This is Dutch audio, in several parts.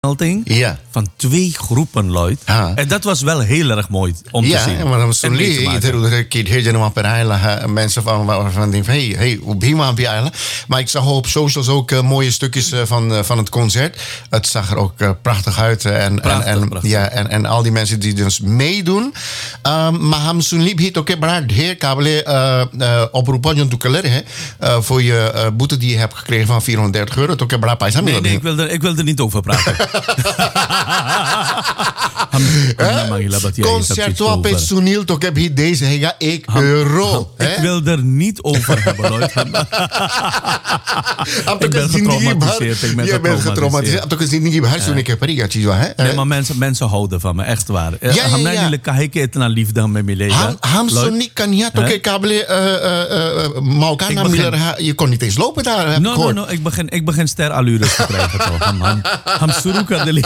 Ja. Van 2 groepen, Lloyd. En dat was wel heel erg mooi om te zien. Ja, maar dan zo'n mensen van denken van, hey, hoe ben je? Maar ik zag op socials ook mooie stukjes van het concert. Het zag er ook prachtig uit. Prachtig. Ja, en al die mensen die dus meedoen. Maar ham zo'n liep hier ook belangrijk. Heer kabele oproepen je toekeler voor je boete die je hebt gekregen van €430. Toch heb je Nee, ik wil er niet over praten. Concerto per Sunil toch heb je deze hega €1. Ik wil er niet over hebben, Lloyd. Ik ben getraumatiseerd. Je bent getraumatiseerd. Toch is niet Nee, maar mensen houden van me, echt waar. Hamna kan ik het naar liefde met mijn leven. Ham kan niet toch kabel je kon niet eens lopen daar. No, ik begin sterallures te krijgen toch. Ham suruka deli.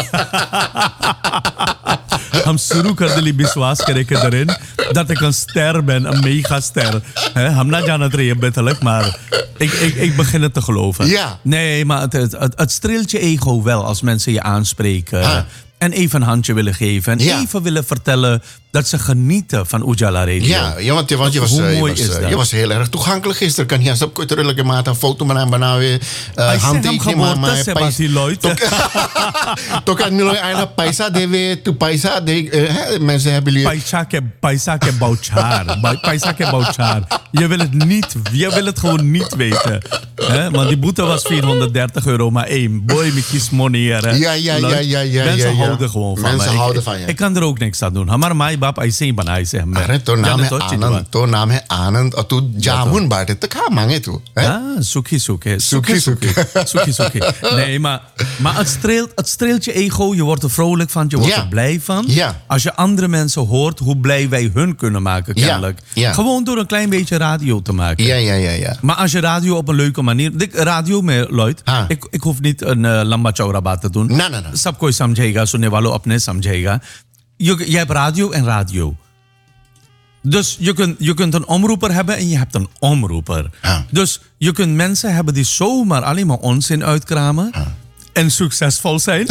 Ham suruka deli biswas krijgen erin dat ik een ster ben, een megaster. Ham na jana het betterlijk, maar ik begin het te geloven. Ja. Nee, maar het streelt je ego wel als mensen je aanspreken. En even een handje willen geven. En even willen vertellen dat ze genieten van Ujala Radio. Ja, want je was heel erg toegankelijk gisteren. Kan je op korte maat een foto met hem weer handtekening maken. Sebastian Lloyd. Toch kan je eigenlijk paisa de tu paisa de mensen hebben jullie paisa ke bouchar. Paisa ke bouchar. Je wil het gewoon niet weten. Want die boete was €430 maar 1. Boy, met kies money. Ja. Mensen houden gewoon van mensen me. houden van je. Ik kan er ook niks aan doen. Maar mij bab ai sei banai se hemme. To naam he Anand tu jamun baat te ka mange tu. Suki. Nee, maar het streelt je ego. Je wordt er vrolijk van. Je wordt er blij van. Ja. Als je andere mensen hoort hoe blij wij hun kunnen maken, kennelijk. Ja. Gewoon door een klein beetje radio te maken. Ja. Maar als je radio op een leuke manier... Radio met Lloyd. Ik hoef niet een lamba chaurabat te doen. Nee. Sab koi samjhega, sunne walo apne samjhega. Je hebt radio en radio. Dus je kunt een omroeper hebben en je hebt een omroeper. Dus je kunt mensen hebben die zomaar alleen maar onzin uitkramen. En succesvol zijn.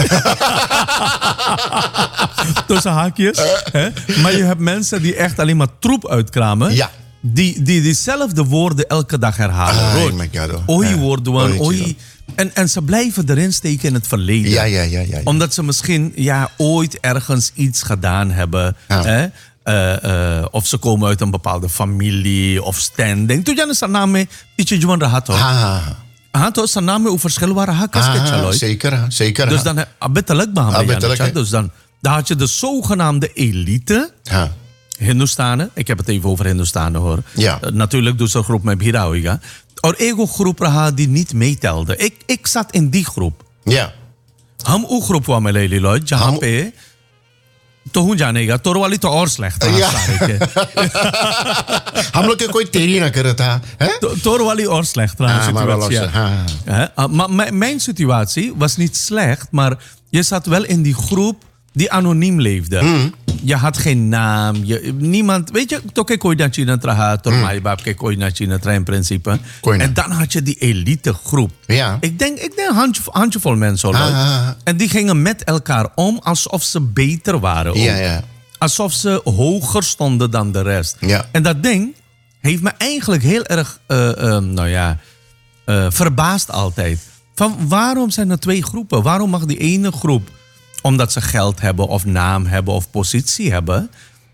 Tussen haakjes. Maar je hebt mensen die echt alleen maar troep uitkramen. Ja. Die diezelfde woorden elke dag herhalen. Oei woorden, oei. En ze blijven erin steken in het verleden. Ja. Omdat ze misschien ooit ergens iets gedaan hebben. Of ze komen uit een bepaalde familie of standing. Toen je saname ietsje juan rahat hoor. To saname u verschil waren hakken. Zeker. Dus dan abetelijk behandelen. Dus dan had je de zogenaamde elite. Hindustanen. Ik heb het even over Hindustanen hoor. Ja. Natuurlijk doet ze een groep met Bhirauiga. Or ego groep die niet meetelde. Ik zat in die groep. Ja. Ham u groep wa meleli Lloyd. Jahan pe. तो हूँ जानेगा तो वाली तो और slecht हम लोग के कोई तेरी ना करे था Toor वाली और slecht maar mijn situatie was niet slecht, maar je zat wel in die groep die anoniem leefde. Je had geen naam. Niemand... Weet je, toch ik ooit naar China traha, door mij bab ik ooit naar China traha in principe. En dan had je die elite groep. Ja. Ik denk handjevol mensen. En die gingen met elkaar om alsof ze beter waren. Ja. Alsof ze hoger stonden dan de rest. Ja. En dat ding heeft me eigenlijk heel erg verbaasd altijd. Van waarom zijn er 2 groepen? Waarom mag die ene groep, omdat ze geld hebben of naam hebben of positie hebben,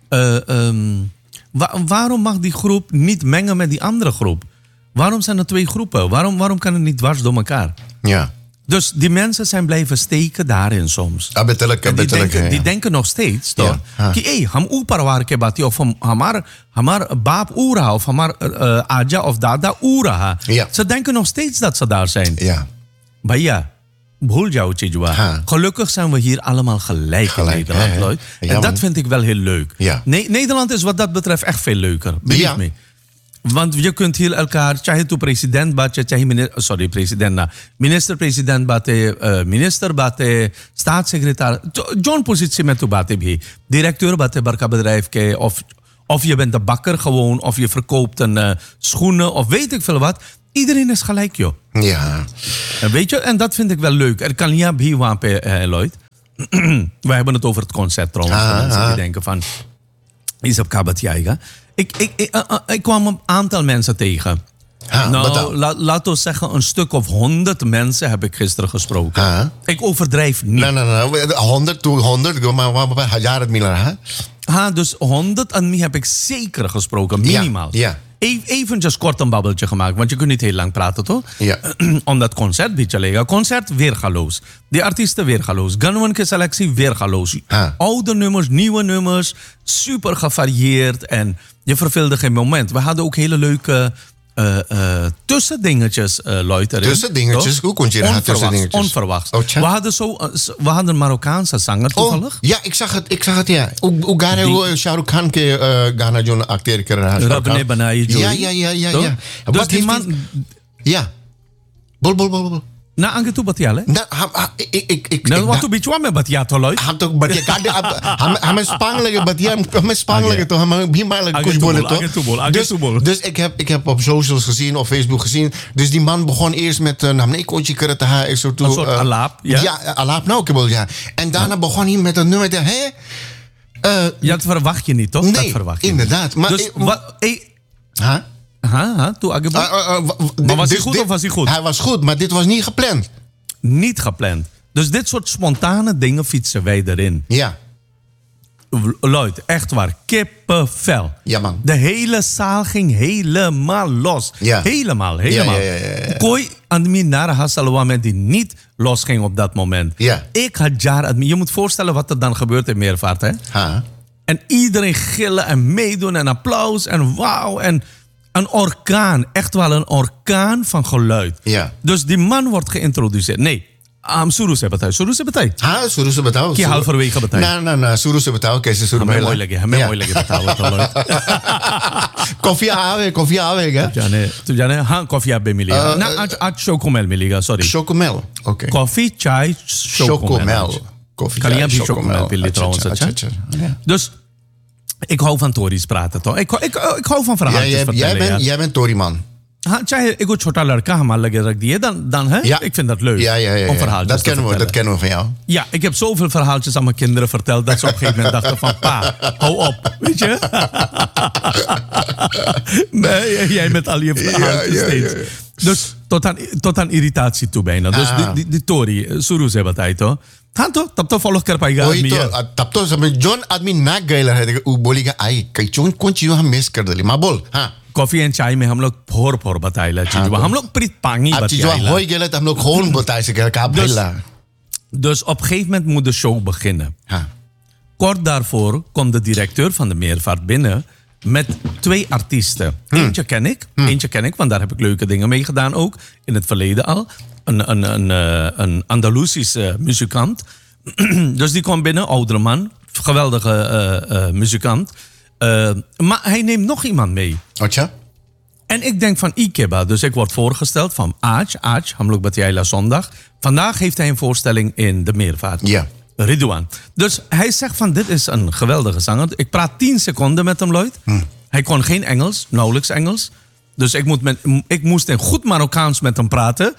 waarom mag die groep niet mengen met die andere groep? Waarom zijn er 2 groepen? Waarom kan het niet dwars door elkaar? Ja. Dus die mensen zijn blijven steken daarin soms. Die denken nog steeds toch? Ki ham parwar ke bati of hamar baap ura of hamar aja of dada ura. Ze denken nog steeds dat ze daar zijn. Ja. Bhaiya, bhul jao chijwa. Gelukkig zijn we hier allemaal gelijk in Nederland, Lloyd. En dat vind ik wel heel leuk. Ja. Nederland is wat dat betreft echt veel leuker. Believe me. Want je kunt hier elkaar, chahe tu president bate, minister-president bate, minister bate, staatssecretaris, John positie met tu bate bhi. Directeur bate barka bedrijf ke, of je bent de bakker gewoon, of je verkoopt een schoenen, of weet ik veel wat. Iedereen is gelijk, joh. Ja. En weet je, en dat vind ik wel leuk. Er kan niet bij Lloyd. We hebben het over het concert trouwens. Voor mensen die denken van... Is op Kabatjaiga. Ik kwam een aantal mensen tegen. Laten we zeggen, een stuk of 100 mensen heb ik gisteren gesproken. Ik overdrijf niet. Nee. 100, maar hajar het milar, dus 100 en mij heb ik zeker gesproken, minimaal. Ja. Eventjes kort een babbeltje gemaakt, want je kunt niet heel lang praten, toch? Ja. Om dat concert beetje liggen. Concert weergaloos. Die artiesten weergaloos. Ganwanke selectie weergaloos. Oude nummers, nieuwe nummers. Super gevarieerd en je verveelde geen moment. We hadden ook hele leuke tussendingetjes, Lloyd. Tussendingetjes? Hoe kon je dat tussendingetjes? Onverwachts. Oh, we hadden een Marokkaanse zanger toevallig. Ja, ik zag het, ja. Hoe Ghana, Shahrukh Khan, Ghana John acteer keren. Rabne Banayi Joy. Ja. Dus die man... Ja. Bol. Na angge tu batia le? Na waktu bichwa me batia to Lloyd. Ham to batia kade ham spang lagi batia ham spang lagi to ham bima lagi kuch bolen to. Dus ik heb op socials gezien, op Facebook gezien. Dus die man begon eerst met namne kontje keren te ha. Een soort alaap. Ja, alaap nou kabel ja. En daarna begon hij met een nummer de dat verwacht je niet, toch? Nee, dat verwacht je inderdaad. Niet. Maar dus wat... Maar was hij goed of was hij goed? Hij was goed, maar dit was niet gepland. Niet gepland. Dus dit soort spontane dingen fietsen wij erin. Ja. Lloyd, echt waar. Kippenvel. Ja, man. De hele zaal ging helemaal los. Ja. Helemaal. Ja. Kooi admin naar Hassalwa met die niet los ging op dat moment. Ja. Ik had jaar admin. Je moet voorstellen wat er dan gebeurt in Meervaart, hè? En iedereen gillen en meedoen en applaus en wauw en... Een orkaan, echt wel een orkaan van geluid. Ja. Dus die man wordt geïntroduceerd. Nee, Suru se betai. Suru se betai. Ki halverwege betai. Nee, Suru se betai. Kijk, Suru me mooi lege betai. Koffie ave, hè? Tujane, koffie ave miliga. At chocomel miliga, sorry. Chocomel, oké. Koffie, chai, chocomel. Koffie, chai, chocomel. Pillen trouwens. Dus... Ik hou van Tories praten, toch? Ik hou van verhaaltjes vertellen. Jij bent Tory-man. Ik go chota ladka hamal lage rak diye dan hè? Ja. Ik vind dat leuk. Ja. Om verhaaltjes dat kennen we van jou. Ja, ik heb zoveel verhaaltjes aan mijn kinderen verteld dat ze op een gegeven moment dachten van pa, hou op, weet je? Nee, jij met al je verhaaltjes steeds. Dus tot aan irritatie toe bijna. Dus die Tory, Suru ze batay to. Tanto, tapto follow kar paega admi. Tapto sabi John admi na gayla है वो बोलेगा आई कई चोन कौन चीज़ हम मिस कर दली माँ बोल हाँ कॉफी एंड चाय में हम लोग फोर बताइला चीज हम लोग प्रीत पांगी बताइला होई गेला हम लोग gewoon बताई से का भैला. Dus op een gegeven moment moet de show beginnen. Kort daarvoor komt de directeur van de Meervaart binnen met 2 artiesten. Eentje ken ik, want daar heb ik leuke dingen mee gedaan ook. In het verleden al. Een Andalusische muzikant. Dus die kwam binnen, oudere man. Geweldige muzikant. Maar hij neemt nog iemand mee. Ocha? En ik denk van Ikeba. Dus ik word voorgesteld van Aaj, Hamlok Batiaila zondag. Vandaag heeft hij een voorstelling in de Meervaart. Ja. Ridouan. Dus hij zegt van dit is een geweldige zanger. Ik praat 10 seconden met hem, Lloyd. Hij kon geen Engels, nauwelijks Engels. Dus ik moest in goed Marokkaans met hem praten.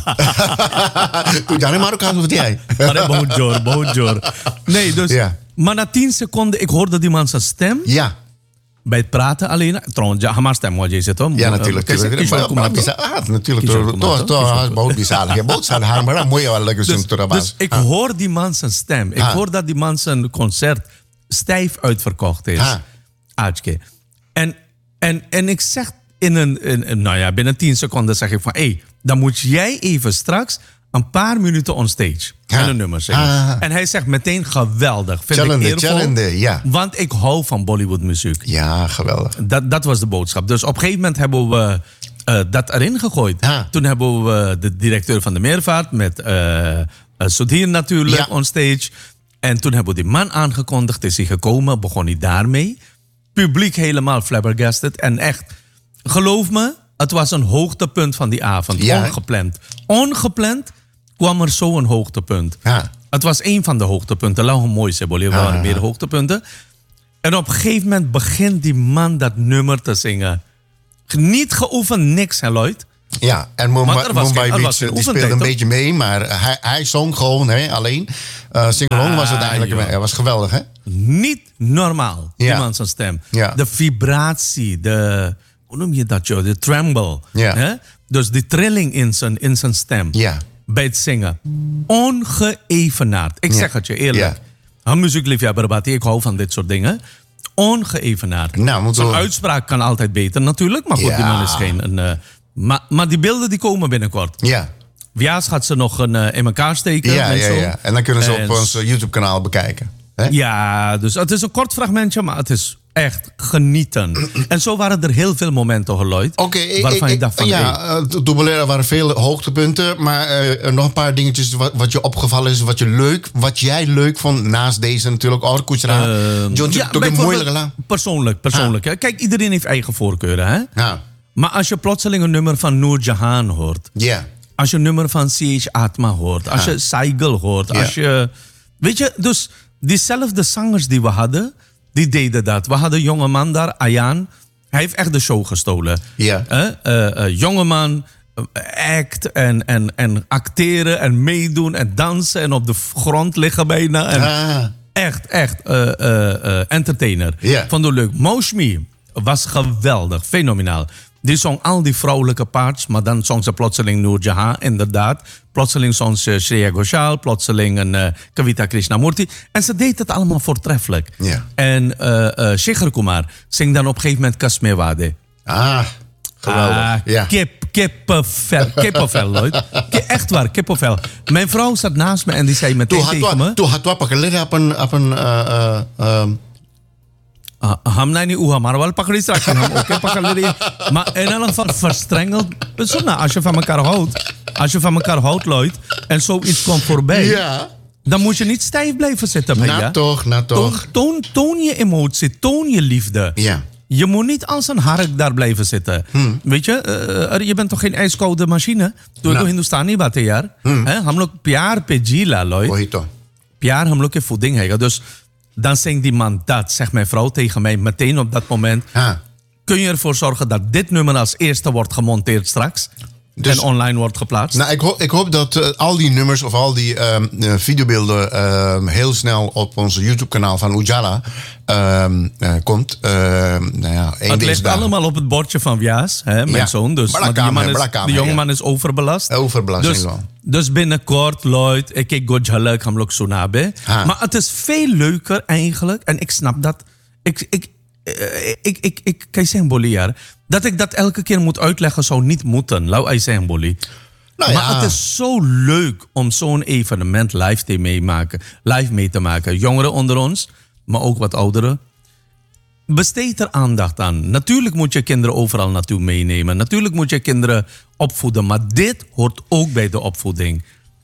Toen jij Marokkaans of jij? Bonjour. Nee, dus... Ja. Maar na 10 seconden, ik hoorde die man zijn stem. Ja. Bij het praten alleen. Trouwens, Hamas stem wat je zegt, hoor. Ja, natuurlijk. Natuurlijk. Dus ik hoor die man zijn stem. Ik hoor dat die man zijn concert stijf uitverkocht is. Aajke. En ik zeg binnen 10 seconden zeg ik van... dan moet jij even straks een paar minuten on stage. En een nummer zingen. En hij zegt meteen geweldig. Vind ik eervol. Ja. Want ik hou van Bollywood muziek. Ja, geweldig. Dat was de boodschap. Dus op een gegeven moment hebben we dat erin gegooid. Toen hebben we de directeur van de Meervaart met Sudhir natuurlijk on stage. En toen hebben we die man aangekondigd. Is hij gekomen, begon hij daarmee. Publiek helemaal flabbergasted. En echt, geloof me, het was een hoogtepunt van die avond. Ja. Ongepland kwam er zo een hoogtepunt. Het was één van de hoogtepunten. Lauw mooi, er waren meer hoogtepunten. En op een gegeven moment begint die man dat nummer te zingen. Niet geoefend, niks, hè, Lloyd. Ja, en Mumbai Beach die speelde een beetje mee, maar hij zong gewoon alleen. Singalong was het eigenlijk, hij was geweldig, hè? Niet normaal, iemand zijn stem. Ja. De vibratie, hoe noem je dat, joh? De tremble. Ja. Hè? Dus die trilling in zijn stem. Ja. Bij het zingen. Ongeëvenaard. Ik zeg het je eerlijk. Een muziekliefhebber, Bati, ik hou van dit soort dingen. Ongeëvenaard. Nou, zijn uitspraak kan altijd beter natuurlijk. Maar goed, die man is geen... Maar die beelden die komen binnenkort. Ja. Vias gaat ze nog in elkaar steken. Ja. En dan kunnen ze op ons YouTube-kanaal bekijken. Hè? Ja, dus het is een kort fragmentje, maar het is echt genieten. En zo waren er heel veel momenten, Lloyd. Waarvan ik dacht van... Dubbelera waren veel hoogtepunten. Maar nog een paar dingetjes wat je opgevallen is. Wat jij leuk vond naast deze natuurlijk. Persoonlijk. Hè? Kijk, iedereen heeft eigen voorkeuren. Hè? Ja. Maar als je plotseling een nummer van Noor Jahan hoort. Ja. Als je een nummer van C.H. Atma hoort. Als je Saigel hoort. Als je... Weet je, dus diezelfde zangers die we hadden, die deden dat. We hadden een jongeman daar, Ayan. Hij heeft echt de show gestolen. Ja. Jongeman, act en acteren en meedoen en dansen en op de grond liggen bijna. En echt entertainer. Yeah. Vond het leuk. Moushmi was geweldig, fenomenaal. Die zong al die vrouwelijke parts, maar dan zong ze plotseling Noor Jahan, inderdaad. Plotseling zong ze Shreya Ghoshal, plotseling een Kavita Krishnamurti. En ze deed het allemaal voortreffelijk. Yeah. En Shekhar Kumar zingt dan op een gegeven moment Kasmewade. Geweldig. Kippenvel, Lloyd. Echt waar, kippenvel. Mijn vrouw zat naast me en die zei meteen tegen me... Toen had we geleden op een हमने नहीं उहा maar wel pakkeries raken hem ook pakkerie maar in elk geval verstrengeld als je van elkaar houdt Lloyd en zoiets komt voorbij dan moet je niet stijf blijven zitten toch toon je emotie, toon je liefde. Je moet niet als een hark daar blijven zitten. Weet je, je bent toch geen ijskoude machine? Toen Hindustani batte jaar हम लोग प्यार पे जीला Lloyd प्यार हम लोग के voeding है dus dan zingt die man dat, zegt mijn vrouw tegen mij meteen op dat moment. Kun je ervoor zorgen dat dit nummer als eerste wordt gemonteerd straks? Dus, en online wordt geplaatst? Nou, ik hoop dat al die nummers of al die videobeelden heel snel op onze YouTube-kanaal van Ujala komt. Het ligt allemaal op het bordje van Vias, mijn zoon. Dus, die jongeman is overbelast. Dus binnenkort, Lloyd, ik kijk goed jalak, ham lok sunabe. Maar het is veel leuker eigenlijk, en ik snap dat. Ik kan je zeggen, Boliar, dat ik dat elke keer moet uitleggen zou niet moeten. Lau ai zeggen, Boli. Maar het is zo leuk om zo'n evenement live mee te maken. Jongeren onder ons, maar ook wat ouderen. Besteed er aandacht aan. Natuurlijk moet je kinderen overal naartoe meenemen. Natuurlijk moet je kinderen opvoeden. Maar dit hoort ook bij de opvoeding.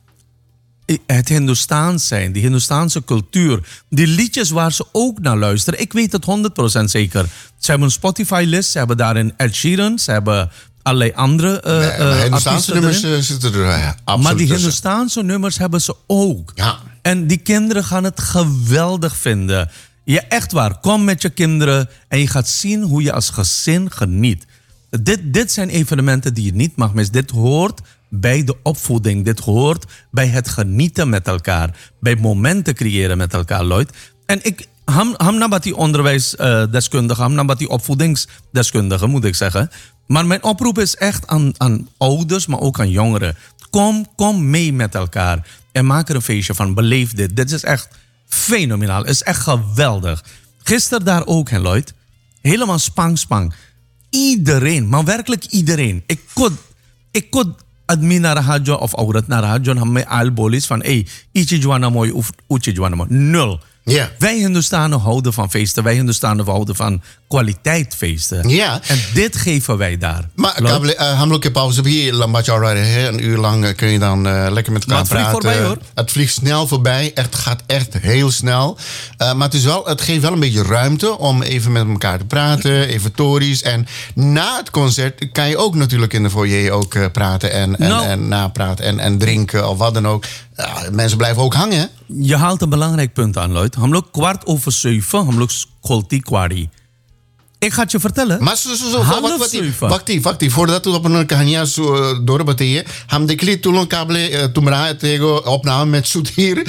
Het Hindoestaans zijn, die Hindoestaanse cultuur. Die liedjes waar ze ook naar luisteren. Ik weet het 100% zeker. Ze hebben een Spotify-list. Ze hebben daarin Ed Sheeran. Ze hebben allerlei andere Hindoestaanse nummers zitten er absoluut. Maar die Hindoestaanse nummers hebben ze ook. Ja. En die kinderen gaan het geweldig vinden. Ja, echt waar. Kom met je kinderen en je gaat zien hoe je als gezin geniet. Dit zijn evenementen die je niet mag missen. Dit hoort bij de opvoeding. Dit hoort bij het genieten met elkaar. Bij momenten creëren met elkaar, Lloyd. En ham nabati onderwijsdeskundige, ham nabati opvoedingsdeskundige, moet ik zeggen. Maar mijn oproep is echt aan ouders, maar ook aan jongeren. Kom mee met elkaar en maak er een feestje van. Beleef dit. Dit is echt fenomenaal. Het is echt geweldig. Gisteren daar ook, Lloyd. Helemaal spang. Iedereen, maar werkelijk iedereen. Ik kon admin naar radio of aurat naar radio hamme al bolis van ichi juana mooi of uchi juana mooi. Nul. Yeah. Wij Hindoestanen houden van feesten. Wij Hindoestanen houden van kwaliteitfeesten. Ja. En dit geven wij daar. Maar hamloke pauze hier een uur lang kun je dan lekker met elkaar praten. Voorbij, hoor. Het vliegt snel voorbij. Het gaat echt heel snel. Maar het geeft wel een beetje ruimte om even met elkaar te praten. Even tories. En na het concert kan je ook natuurlijk in de foyer ook praten en napraten en drinken of wat dan ook. Mensen blijven ook hangen. Je haalt een belangrijk punt aan, Lloyd. Hamlok 6:15, hamlok skolti kwari. Ik ga het je vertellen. Maar wacht, voordat we op een kanya doorbetalen, ham de klit toen kabel toen tegen opname met zoet hier.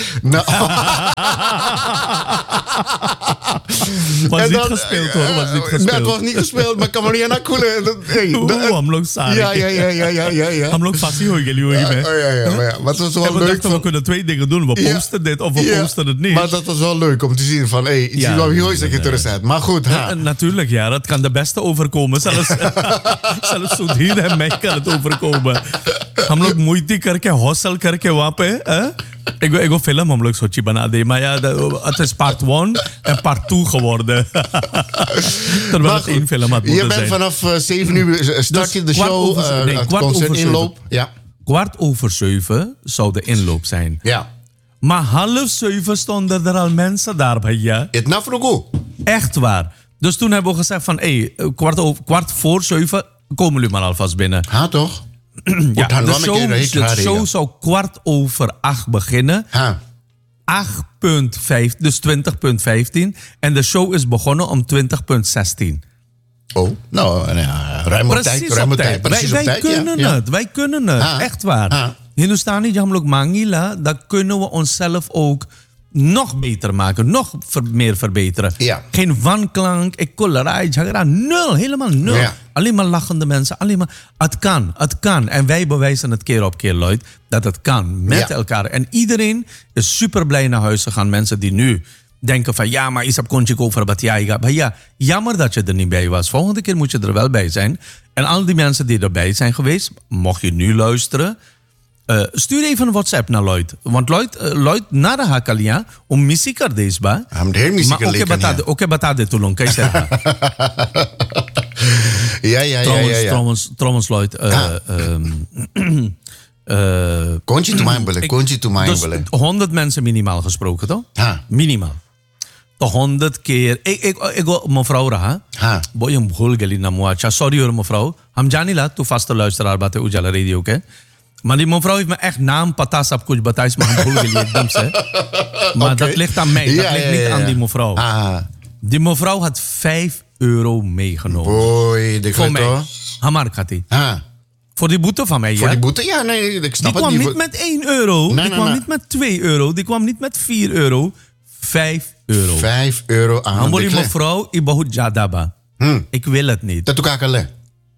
Was niet gespeeld hoor, was niet gespeeld. Het was niet gespeeld, maar kan maar niet naar koelen. हम लोग सारे. Ja. हम लोग फांसी हो गए हुई में. Ja. Maar het was wel En we leuk. dachten, we kunnen 2 dingen doen. We posten dit of we posten het niet. Maar dat was wel leuk om te zien van, hey, iets wat heel is interessant. Maar goed, natuurlijk, ja, dat kan de beste overkomen. Zelfs Sudhir en mij kan het overkomen. हम लोग मोइती करके हौसल करके वहाँ पे एगो फिल्म हम लोग सोची बना दे maar ja het is part 1 en part 2 geworden. Terwijl het 1 film had moeten zijn. Je bent vanaf 7 uur start je de show, het concert inloop. Ja. 6:15 zou de inloop zijn. Ja. Maar 6:30 stonden er al mensen daar, भैया. Het nafrogo. Echt waar. Dus toen hebben we gezegd van, hey, 6:15 komen jullie maar alvast binnen. Ha, toch? Ja, de show zou 7:15 beginnen. 8:5, dus 20:15. En de show is begonnen om 20:16. Oh, nou, ruim op tijd. Wij kunnen het. Echt waar. Hindustani Jamlok Mangila, dat kunnen we onszelf ook nog beter maken, nog meer verbeteren. Ja. Geen wanklank, ekkolerij, jagra, nul, helemaal nul. Ja. Alleen maar lachende mensen, alleen maar, het kan. En wij bewijzen het keer op keer, Lloyd, dat het kan met elkaar. En iedereen is super blij naar huis gegaan. Mensen die nu denken van, ja, maar Isab Konchik over Batjaiga. Maar ja, jammer dat je er niet bij was. Volgende keer moet je er wel bij zijn. En al die mensen die erbij zijn geweest, mocht je nu luisteren, stuur even een WhatsApp naar Lloyd. Want Lloyd na de hakalia om muziek er deze ba. Maar ook batade tulong, kan je zeggen. Ja. Trouwens Lloyd. Konchi to dus 100 mensen minimaal gesproken, toch? Minimaal. Toch 100 keer. Ik mevrouw raha. Boy, हम भूल गए ना मुआचा. Sorry hoor mevrouw. हम जानी ला तू fast luisteraar बातें उजाला रेडियो के. Maar die mevrouw heeft me echt naam, pata, sab kuch bataais, maar भूल गई एकदम से. Maar dat ligt aan mij. Dat ligt niet aan die mevrouw. Die mevrouw had €5 meegenomen. Boy, de voor mij. Hamar khati. Voor die boete van mij, ja? Voor die boete? Ja, nee, ik snap het niet. Die kwam niet met €1. Nee, die kwam niet met €2. Die kwam niet met €4. €5. €5 aan. Hamboli mevrouw, ik bahut jadaba. Ik wil het niet. Dat doe ik alleen.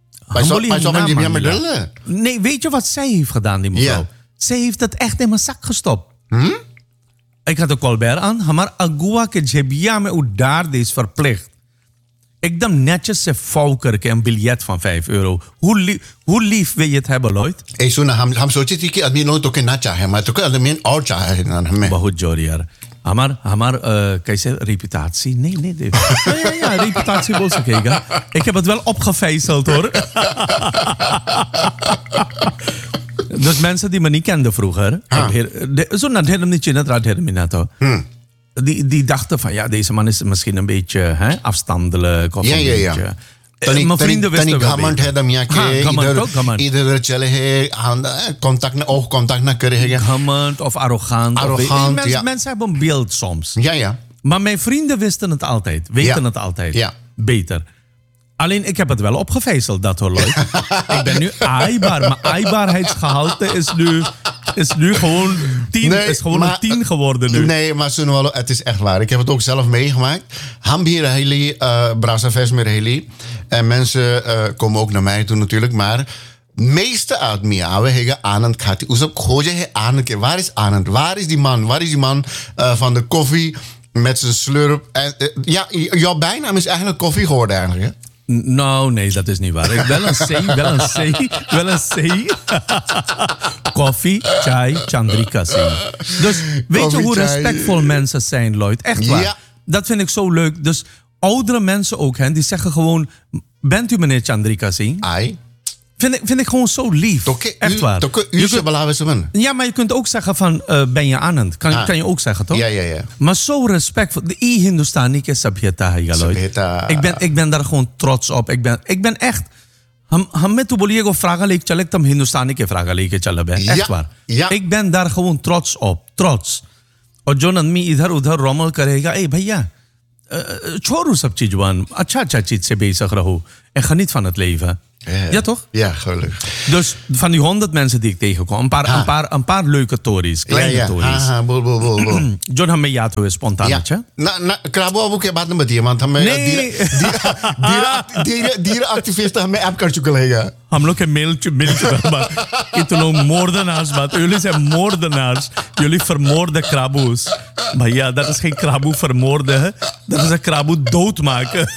Nee, weet je wat zij heeft gedaan, die mevrouw? Zij heeft het echt in mijn zak gestopt. Ik had een Colbert aan, maar agua ke jebia me daar is verplicht. Ik dan netjes een faukerke een biljet van €5. Hoe lief wil je het hebben, Lloyd? हम सोचे थी कि आदमी लोग तो के ना चाहे मैं तो आदमी और चाहे ना हमें बहुत जोर यार हमार कैसे reputatie nee ja reputatie बोल सकेगा ik heb het wel opgevijzeld hoor. Dus mensen die me niet kenden vroeger zo naar het die dachten van ja, deze man is misschien een beetje afstandelijk of een beetje. Mijn vrienden wisten wel beter. Ieder chale hai, oogcontact na kare. Gamand of arrogant. Mensen hebben een beeld soms. Ja. Maar mijn vrienden wisten het altijd. Weten het altijd. Beter. Alleen, ik heb het wel opgevijzeld, dat hoor, Lloyd. Ik ben nu aaibaar. Mijn aaibaarheidsgehalte is nu gewoon 10. Is gewoon een 10 geworden nu. Nee, maar Sunwalo, het is echt waar. Ik heb het ook zelf meegemaakt. Hambir Heli, Brasa Vesmer Heli. En mensen komen ook naar mij toe natuurlijk. Maar meeste uit Miawe hebben Anand gehad. Oesop goje he Anand. Waar is Anand? Waar is die man? Waar is die man van de koffie met zijn slurp? Jouw bijnaam is eigenlijk koffie geworden eigenlijk, hè? Nou, nee, dat is niet waar. Wel een C. Koffie, chai, Chandrika Singh. Dus weet je hoe respectvol mensen zijn, Lloyd? Echt waar. Ja. Dat vind ik zo leuk. Dus oudere mensen ook, hè, die zeggen gewoon, bent u meneer Chandrika Singh? Ai. Vind ik gewoon zo lief. Echt waar. Ja, maar je kunt ook zeggen van, ben je Anand? Kan je ook zeggen, toch? Ja. Maar zo respectvol. De Hindustani ke sabhyata hai, Lloyd. Ik ben daar gewoon trots op. Ik ben echt. Hame tu boliego vraga leek chalek tam Hindustani ke vraga leek chalabe. Echt waar. Ja. Ik ben daar gewoon trots op. Trots. और जो आदमी इधर उधर रोमल करेगा ए भैया छोड़ो सब चीज वन अच्छा चीज से bezig रहो en geniet van het leven. Ja, toch? Ja, gelukkig. Dus van die 100 mensen die ik tegenkom, een paar leuke tories, kleine tories. बोल John हमें याद हुए spontaan अच्छा. ना क्राबो अबू के बाद में बताइए मान हमें dierenactivisten हमें ऐप कर चुका रहेगा. हम लोग के mail बात इतने moordenaars बात. Jullie zijn moordenaars. Jullie vermoorden kraboes. भैया, dat is geen kraboe vermoorden. Dat is een kraboe doodmaken.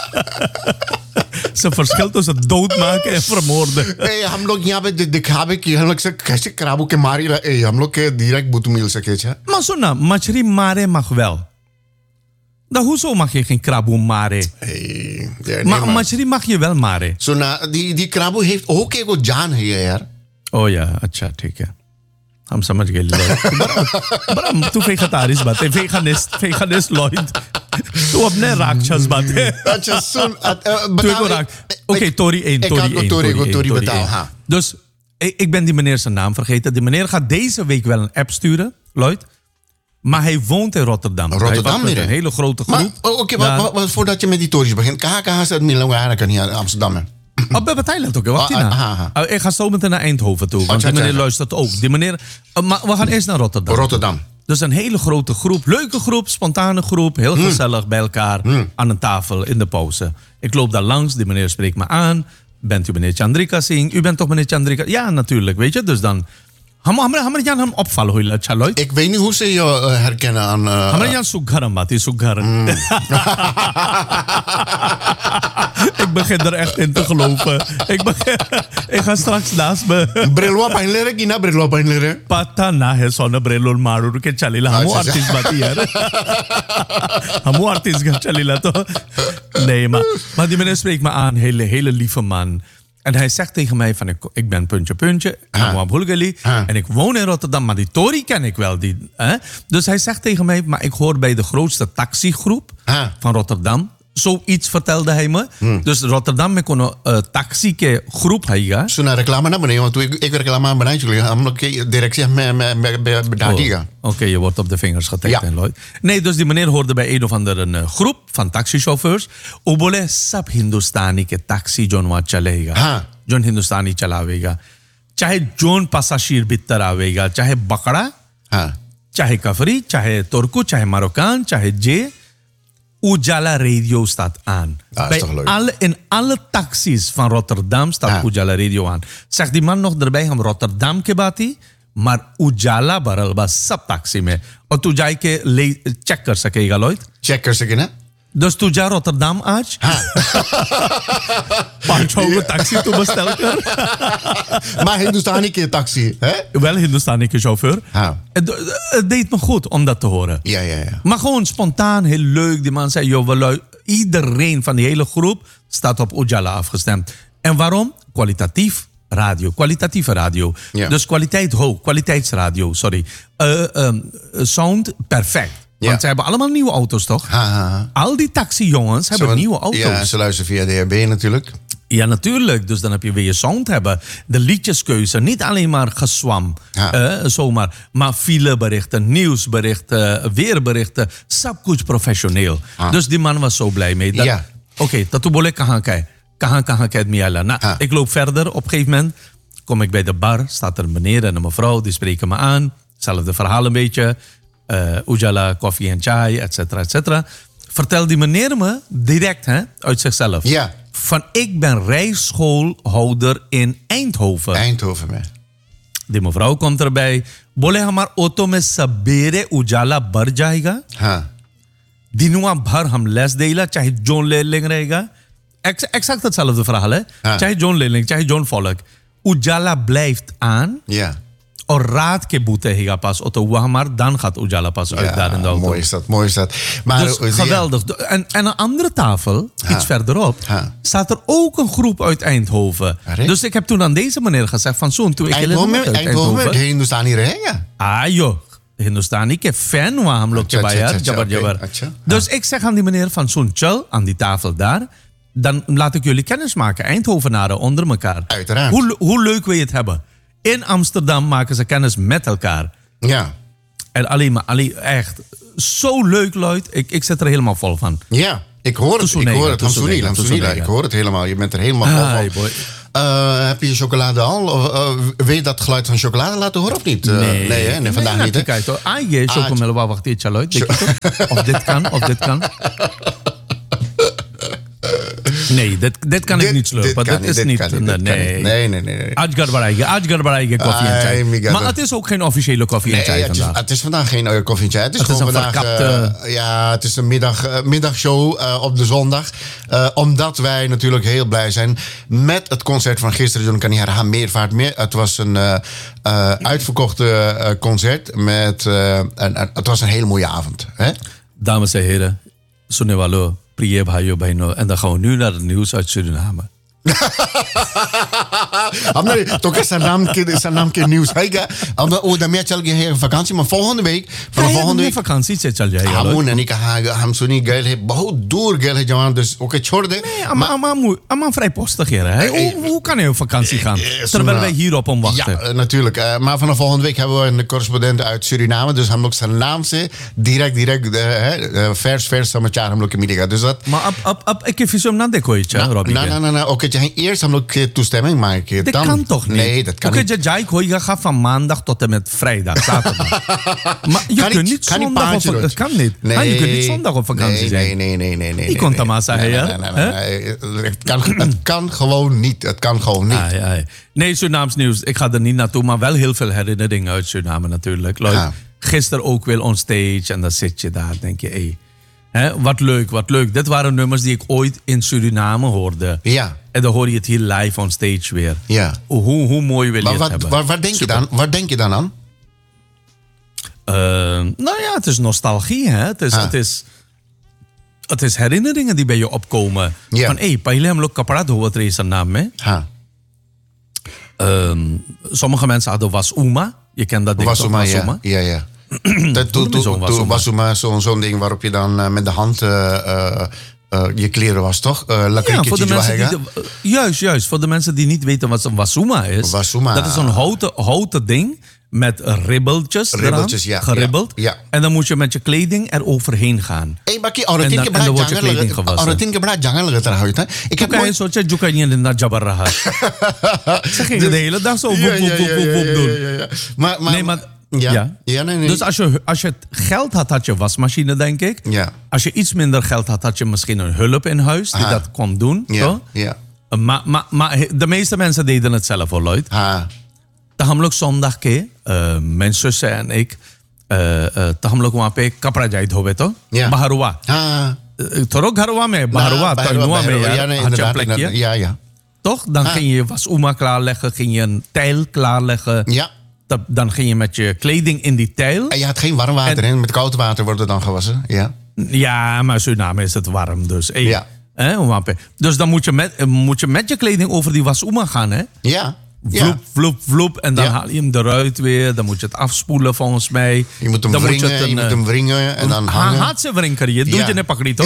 Ze verschil tussen doodmaken en vermoorden. हम लोग यहाँ पे दिखावे कि हम लोग से कैसे क्राबो के मारी रहे हम लोग के direct boete मिल सके छे. Maar zo nou, machri mare mag wel. Dan hoezo mag je geen kraboe mare? Maar machri mag je wel mare. So ना die क्राबो heeft ook एक जान है यार. Oh ja, अच्छा ठीक है. हम समझ गए. बड़ा तू vegetarisch बात है. Veganist Lloyd. तू अपने राक्षस बात है. अच्छा सुन Oké, Tori 1. Tori betaal. Ha. Dus ik ben die meneer zijn naam vergeten. Die meneer gaat deze week wel een app sturen, Lloyd. Maar hij woont in Rotterdam. Rotterdam met een hele grote groep. Oké, voordat je met die tories begint. Kaha is het Milan kan hier in Amsterdam. Bij Thailand ook, wacht ik ga zo meteen naar Eindhoven toe. Want die meneer luistert ook. Die meneer, maar we gaan eerst naar Rotterdam. Dus een hele grote groep, leuke groep, spontane groep. Heel gezellig bij elkaar aan een tafel in de pauze. Ik loop daar langs, die meneer spreekt me aan. Bent u meneer Chandrika Singh? U bent toch meneer Chandrika? Ja, natuurlijk, weet je. Dus dan... Hamar Jan opvallen, hoe je Lloyd? Ik weet niet hoe ze je herkennen aan... Hamar Jan Sugaram, wat is Sugaram? Ik begin er echt in te geloven. Ik ga straks naast me... Brilwa pijnleren, kina brilwa pijnleren? Pata na hai sona brilwa maru ke chalila. Hamu artist bati yaar. Hamu artist ga chalila to. Nee, maar die meneer spreekt me aan. Hele lieve man. En hij zegt tegen mij van ik ben puntje, en ik woon in Rotterdam, maar die Tori ken ik wel. Dus hij zegt tegen mij, maar ik hoor bij de grootste taxigroep van Rotterdam. Zoiets vertelde hij me. Dus Rotterdam में कोनो taxi के groep है. सुना reclame ना बने want ik reclame बनाई चुके हम लोग की directie में बैठेगा. Oké, je wordt op de vingers getikt en Lloyd. Nee, dus die meneer hoorde bij een of andere groep van taxichauffeurs. O बोले सब हिंदुस्तानी के taxi जोन वहाँ चलेगा. जोन हिंदुस्तानी चलावेगा. चाहे जोन passagier भीतर आवेगा, चाहे बकड़ा, चाहे कफरी, चाहे तुर्को, चाहे मारोकान, चाहे जे. Ujala Radio staat aan. In alle taxis van Rotterdam staat Ujala Radio aan. Zegt die man nog erbij, हम Rotterdam के बाती, maar Ujala बरल बस सब taxi में. और तू जाके check कर सकेगा, Lloyd? Check कर सके ना? Dus तू जा Rotterdam आज? 5-6 taxi तू bestel कर. Maar Hindustani ke taxi, hè? Wel Hindustani ke chauffeur. Het deed me goed om dat te horen. Ja. Maar gewoon spontaan, heel leuk. Die man zei, joh, iedereen van die hele groep staat op Ujala afgestemd. En waarom? Kwalitatieve radio. Ja. Dus kwaliteit hoog, kwaliteitsradio, sorry. Sound perfect. Want ze hebben allemaal nieuwe auto's, toch? Al die taxijongens hebben nieuwe auto's. Ja, ze luisteren via DHB natuurlijk. Ja, natuurlijk. Dus dan heb je weer je sound hebben. De liedjeskeuze. Niet alleen maar geswam. Zomaar. Maar fileberichten, nieuwsberichten, weerberichten. Sabkuch professioneel. Dus die man was zo blij mee. Oké, tatu bole kahan kijkt Miala. Nou, ik loop verder. Op een gegeven moment kom ik bij de bar. Staat er een meneer en een mevrouw. Die spreken me aan. Hetzelfde verhaal een beetje. Ujala, koffie en chai, et cetera. Vertel die meneer me direct uit zichzelf. Ja. Van ik ben rijschoolhouder in Eindhoven. Die mevrouw komt erbij. Bole hamar auto mein sabere Ujala bar jayega. Dinua bhar ham les deila, chahe John Leerling रहेगा. Exact hetzelfde verhaal, hè? Chahe John Leerling, chahe John Volk. Ujala blijft aan. Ja. और रात के बूते ही pas auto हुआ हमार dan gaat Ujala pas uit daar in de auto. Mooi is dat. Maar dus geweldig. En een andere tafel, iets verderop, staat er ook een groep uit Eindhoven. Dus ik heb toen aan deze meneer gezegd van zo'n toen ik Eindhoven Hindustani रहेगा. Joh. Hindustani के fan हुआ हम लोग के बाहर जबर. Dus ik zeg aan die meneer van zo'n chill aan die tafel daar. Dan laat ik jullie kennis maken, Eindhovenaren onder elkaar. Uiteraard. Hoe leuk wil je het hebben? In Amsterdam maken ze kennis met elkaar. Ja. En alleen echt zo leuk, Lloyd. Ik zit er helemaal vol van. Ja, ik hoor het. Hamsoenila. Ik hoor het helemaal. Je bent er helemaal vol van. Heb je chocolade al? Wil je dat geluid van chocolade laten horen of niet? Nee, vandaag niet. Kijk, je chocomel, wacht even, Lloyd. Of dit kan. Nee, dit kan ik niet slurpen. Dit is niet. Nee. Ajgar Baraige koffie en chai. Maar het is ook geen officiële koffie en chai vandaag. Het is vandaag geen koffie en chai. Het is gewoon vandaag. Het is een middagshow op de zondag. Omdat wij natuurlijk heel blij zijn met het concert van gisteren. John kan niet herhalen, meervaart meer. Het was een uitverkochte concert. Het was een hele mooie avond. Hè? Dames en heren, Sonewalo. Priye bhaiyo bahino. En dan gaan we nu naar het nieuws uit Suriname. Toch is zijn naam keer nieuws. Daarmee zal ik vakantie, maar volgende week. vakantie zit al jij. Hamun en ik ham zo niet geil heb. बहुत दूर geil है जवान dus ook het chorde. Maar vrijpostig hier. Hoe kan hij op vakantie gaan? Terwijl wij hierop om wachten. Ja, natuurlijk. Maar vanaf volgende week hebben we een correspondent uit Suriname. Dus hem ook zijn naam ze direct vers met jaar hem ook in dus dat. Maar ik heb je zo naar de kooitje, Robbie. Nee. Oké, eerst hem ook toestemming maken. Dat kan toch niet? Nee, dat kan niet. Oké, je gaat van maandag tot en met vrijdag, zaterdag. Maar je kunt niet zondag op vakantie. Dat kan niet. Je kunt niet zondag op vakantie zijn. Nee. Ik kon het maar zeggen. Het kan gewoon niet. Nee, Surinaams nieuws. Ik ga er niet naartoe, maar wel heel veel herinneringen uit Suriname natuurlijk. Gisteren ook weer on stage en dan zit je daar, denk je, wat leuk. Dit waren nummers die ik ooit in Suriname hoorde. Ja. En dan hoor je het hier live on stage weer. Ja. Hoe mooi wil je het hebben? Waar denk je dan aan? Het is nostalgie. Hè? Het is herinneringen die bij je opkomen. Ja. Van, paile hem lok kapara wat er is een naam, hè? Sommige mensen hadden Wasuma. Je kent dat ding toch? Wasuma. Ja. Wasuma, zo'n ding waarop je dan met de hand je kleren was, toch? Voor de mensen juist. Voor de mensen die niet weten wat een Wasuma is. Dat is een houten ding met ribbeltjes geribbeld. Ja. En dan moet je met je kleding er overheen gaan. En dan wordt je kleding gewassen. Ik heb nooit... Ze gingen de hele dag zo doen. Nee. Dus als je geld had je wasmachine, denk ik. Ja. Als je iets minder geld had je misschien een hulp in huis die dat kon doen. Ja. Maar de meeste mensen deden het zelf al, Lloyd. Dan gaan we ook zondag, mijn zussen en ik, dan gaan we ook een kapra jait hobe to. Baharua. Torok Harua mee. Baharua. Had je een plekje? Ja. Toch? Dan ging je wasuma klaarleggen, ging je een tijl klaarleggen. Ja. Dan ging je met je kleding in die tijl. En je had geen warm water in. Met koud water wordt het dan gewassen. Ja, maar Suriname is het warm. Dus, dus dan moet je met je kleding over die wasuma gaan. Hè? Ja. Vloep. En dan haal je hem eruit weer. Dan moet je het afspoelen volgens mij. Je moet hem wringen. En dan hangen. Haat ze wringen. Je doet je net pakrito.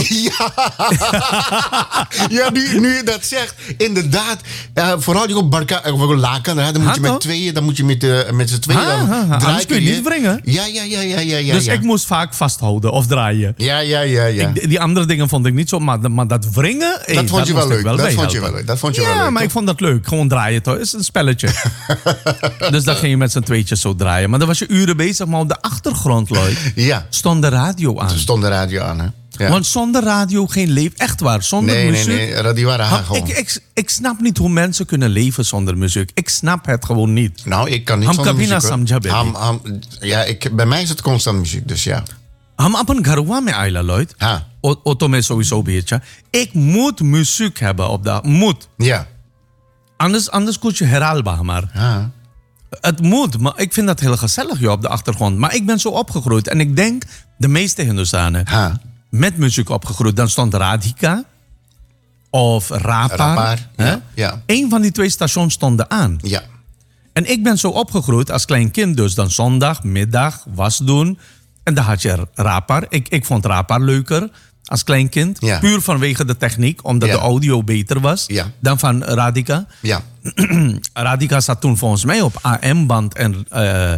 Ja, nu je dat zegt. Inderdaad. Vooral je op barka, laken. Dan moet je met tweeën. Dan moet je met z'n tweeën draaien. Anders kun je niet wringen. Ja. Dus ik moest vaak vasthouden of draaien. Ja. Die andere dingen vond ik niet zo. Maar dat wringen. Dat vond je wel leuk. Dat vond je wel leuk. Maar ik vond dat leuk. Gewoon draaien toch. Het is een spelletje. Dus dan ging je met z'n tweetjes zo draaien. Maar dan was je uren bezig. Maar op de achtergrond, Lloyd, stond de radio aan. Hè? Ja. Want zonder radio geen leven. Echt waar. Zonder muziek. Nee. Radio waren gewoon. Ik snap niet hoe mensen kunnen leven zonder muziek. Ik snap het gewoon niet. Nou, ik kan niet zonder muziek. Bij mij is het constant muziek, dus ja. Ham op een garwa me aila, Lloyd. Auto me sowieso beetje. Ik moet muziek hebben op dat. Moet. Ja. Anders kun je herhaalbaar maar. Het moet, maar ik vind dat heel gezellig op de achtergrond. Maar ik ben zo opgegroeid. En ik denk, de meeste Hindustanen met muziek opgegroeid. Dan stond Radhika of Rapar. Eén van die twee stations stonden aan. Ja. En ik ben zo opgegroeid als klein kind. Dus dan zondag, middag, was doen. En dan had je Rapar. Ik vond Rapar leuker als klein kind. Ja. Puur vanwege de techniek. Omdat de audio beter was dan van Radhika. Ja. Radhika zat toen volgens mij op AM-band